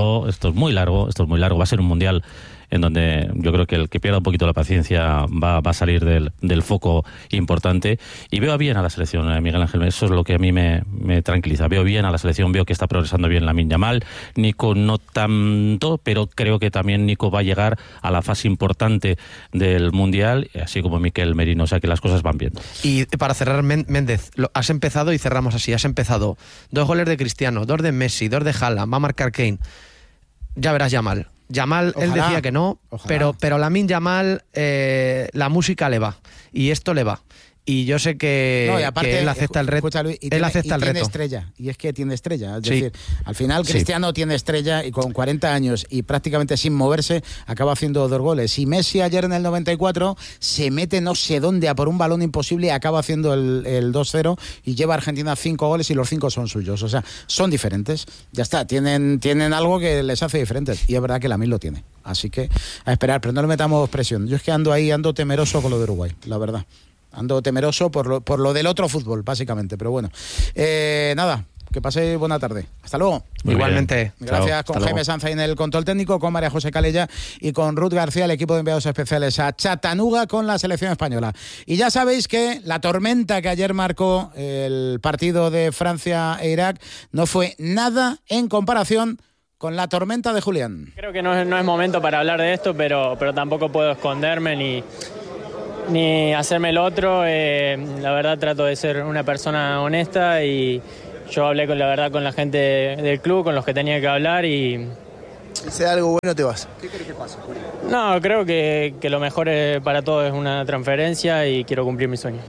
largo. Va a ser un Mundial en donde yo creo que el que pierda un poquito la paciencia va a salir del foco importante. Y veo bien a la selección, Miguel Ángel, eso es lo que a mí me tranquiliza. Veo bien a la selección, veo que está progresando bien Lamine Yamal, Nico no tanto, pero creo que también Nico va a llegar a la fase importante del Mundial, así como Mikel Merino, o sea que las cosas van bien. Y para cerrar, Méndez, has empezado, y cerramos así, has empezado 2 goles de Cristiano, 2 de Messi, 2 de Haaland, va a marcar Kane. Ya verás Yamal, ojalá, él decía que no, pero Lamine Yamal, la música le va, y esto le va. Y yo sé que, y aparte, que él acepta el reto. Él acepta el reto. Tiene estrella, y es que tiene estrella. Es decir, al final Cristiano tiene estrella, y con 40 años y prácticamente sin moverse, acaba haciendo 2 goles. Y Messi ayer en el 94 se mete no sé dónde a por un balón imposible y acaba haciendo el 2-0 y lleva a Argentina 5 goles, y los 5 son suyos. O sea, son diferentes. Ya está, tienen algo que les hace diferentes. Y es verdad que Lamine lo tiene. Así que a esperar, pero no le metamos presión. Yo es que ando temeroso con lo de Uruguay, la verdad. Ando temeroso por lo del otro fútbol, básicamente. Pero bueno, nada, que paséis buena tarde. Hasta luego. Muy igualmente. Bien. Gracias. Chao. Con Hasta Jaime luego. Sanza en el control técnico, con María José Calella y con Ruth García, el equipo de enviados especiales a Chattanooga con la selección española. Y ya sabéis que la tormenta que ayer marcó el partido de Francia e Irak no fue nada en comparación con la tormenta de Julián. Creo que no es momento para hablar de esto, pero tampoco puedo esconderme ni hacerme el otro. La verdad trato de ser una persona honesta y yo hablé con la gente del club, con los que tenía que hablar y... Si sea algo bueno te vas. ¿Qué crees que pase, Julián? No, creo que lo mejor para todos es una transferencia y quiero cumplir mi sueño.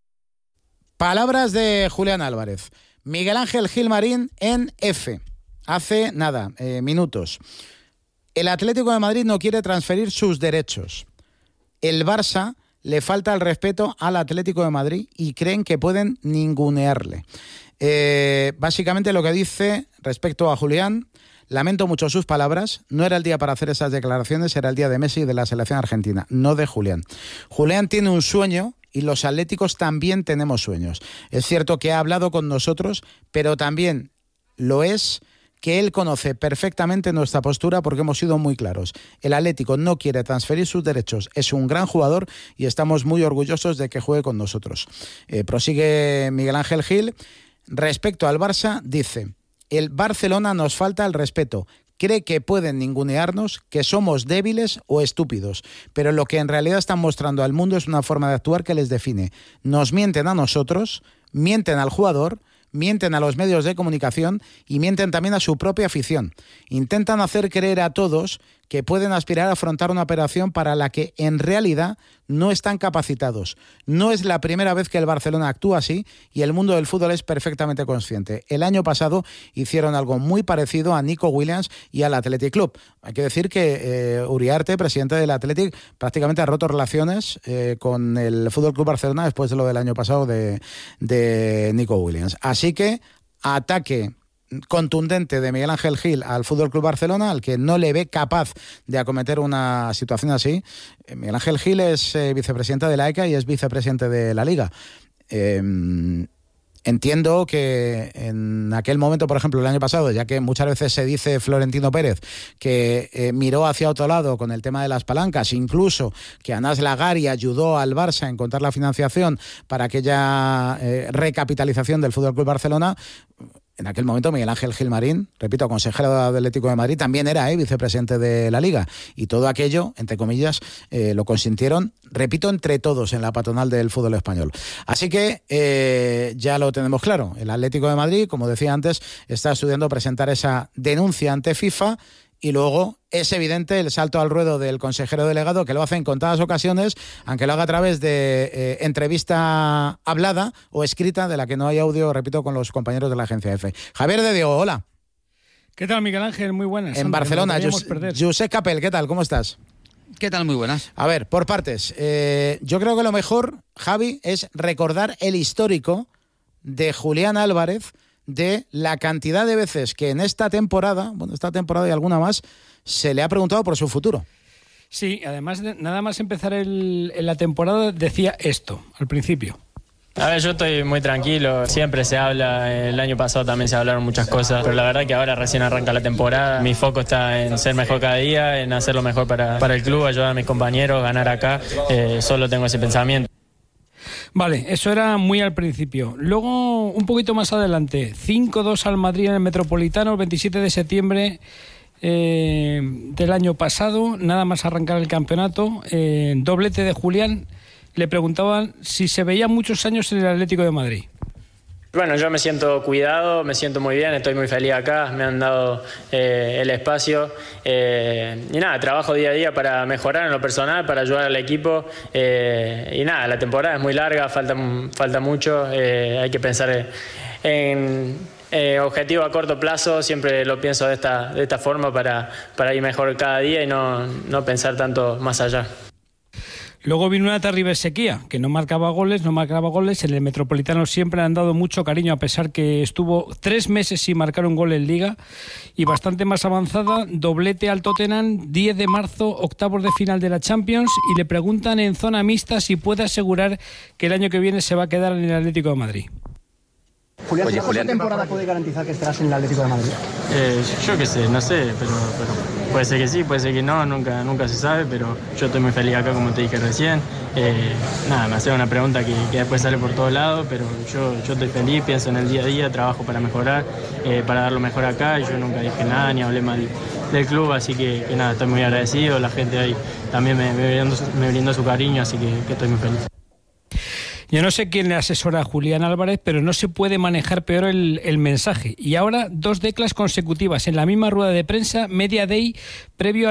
Palabras de Julián Álvarez. Miguel Ángel Gilmarín en F. Hace nada, minutos. El Atlético de Madrid no quiere transferir sus derechos. El Barça le falta el respeto al Atlético de Madrid y creen que pueden ningunearle. Básicamente lo que dice respecto a Julián: lamento mucho sus palabras, no era el día para hacer esas declaraciones, era el día de Messi y de la selección argentina, no de Julián. Julián tiene un sueño y los atléticos también tenemos sueños. Es cierto que ha hablado con nosotros, pero también lo es que él conoce perfectamente nuestra postura porque hemos sido muy claros. El Atlético no quiere transferir sus derechos, es un gran jugador y estamos muy orgullosos de que juegue con nosotros. Prosigue Miguel Ángel Gil. Respecto al Barça, dice: el Barcelona nos falta el respeto. Cree que pueden ningunearnos, que somos débiles o estúpidos, pero lo que en realidad están mostrando al mundo es una forma de actuar que les define. Nos mienten a nosotros, mienten al jugador, mienten a los medios de comunicación y mienten también a su propia afición. Intentan hacer creer a todos que pueden aspirar a afrontar una operación para la que en realidad no están capacitados. No es la primera vez que el Barcelona actúa así y el mundo del fútbol es perfectamente consciente. El año pasado hicieron algo muy parecido a Nico Williams y al Athletic Club. Hay que decir que Uriarte, presidente del Athletic, prácticamente ha roto relaciones con el Fútbol Club Barcelona después de lo del año pasado de Nico Williams. Así que ataque contundente de Miguel Ángel Gil al Fútbol Club Barcelona, al que no le ve capaz de acometer una situación así. Miguel Ángel Gil es vicepresidente de la ECA y es vicepresidente de la Liga. Entiendo que en aquel momento, por ejemplo, el año pasado, ya que muchas veces se dice Florentino Pérez que miró hacia otro lado con el tema de las palancas, incluso que Anas Lagari ayudó al Barça a encontrar la financiación para aquella recapitalización del Fútbol Club Barcelona. En aquel momento Miguel Ángel Gilmarín, repito, consejero del Atlético de Madrid, también era vicepresidente de la Liga. Y todo aquello, entre comillas, lo consintieron, repito, entre todos en la patronal del fútbol español. Así que ya lo tenemos claro. El Atlético de Madrid, como decía antes, está estudiando presentar esa denuncia ante FIFA. Y luego es evidente el salto al ruedo del consejero delegado, que lo hace en contadas ocasiones, aunque lo haga a través de entrevista hablada o escrita, de la que no hay audio, repito, con los compañeros de la agencia EFE. Javier de Diego, hola. ¿Qué tal, Miguel Ángel? Muy buenas. En Barcelona, Josep Capel, ¿qué tal? ¿Cómo estás? ¿Qué tal? Muy buenas. A ver, por partes. Yo creo que lo mejor, Javi, es recordar el histórico de Julián Álvarez, de la cantidad de veces que en esta temporada y alguna más, se le ha preguntado por su futuro. Sí, además, nada más empezar la temporada, decía esto al principio. A ver, yo estoy muy tranquilo, siempre se habla, el año pasado también se hablaron muchas cosas, pero la verdad que ahora recién arranca la temporada, mi foco está en ser mejor cada día, en hacer lo mejor para el club, ayudar a mis compañeros, ganar acá, solo tengo ese pensamiento. Vale, eso era muy al principio. Luego, un poquito más adelante, 5-2 al Madrid en el Metropolitano el 27 de septiembre del año pasado, nada más arrancar el campeonato, doblete de Julián. Le preguntaban si se veía muchos años en el Atlético de Madrid. Bueno, yo me siento cuidado, me siento muy bien, estoy muy feliz acá, me han dado el espacio y nada, trabajo día a día para mejorar en lo personal, para ayudar al equipo y nada, la temporada es muy larga, falta mucho, hay que pensar en objetivo a corto plazo, siempre lo pienso de esta forma para ir mejor cada día y no pensar tanto más allá. Luego vino una terrible sequía, que no marcaba goles. En el Metropolitano siempre le han dado mucho cariño, a pesar que estuvo 3 meses sin marcar un gol en Liga. Y bastante más avanzada, doblete al Tottenham, 10 de marzo, octavos de final de la Champions. Y le preguntan en zona mixta si puede asegurar que el año que viene se va a quedar en el Atlético de Madrid. Julián, ¿esta temporada puede garantizar que estarás en el Atlético de Madrid? Yo qué sé, no sé, pero puede ser que sí, puede ser que no, nunca se sabe, pero yo estoy muy feliz acá, como te dije recién. Nada, me hace una pregunta que después sale por todos lados, pero yo estoy feliz, pienso en el día a día, trabajo para mejorar, para dar lo mejor acá, y yo nunca dije nada ni hablé mal del club, así que nada, estoy muy agradecido, la gente ahí también me brindó su cariño, así que estoy muy feliz. Yo no sé quién le asesora a Julián Álvarez, pero no se puede manejar peor el mensaje. Y ahora 2 declas consecutivas en la misma rueda de prensa, media day, previo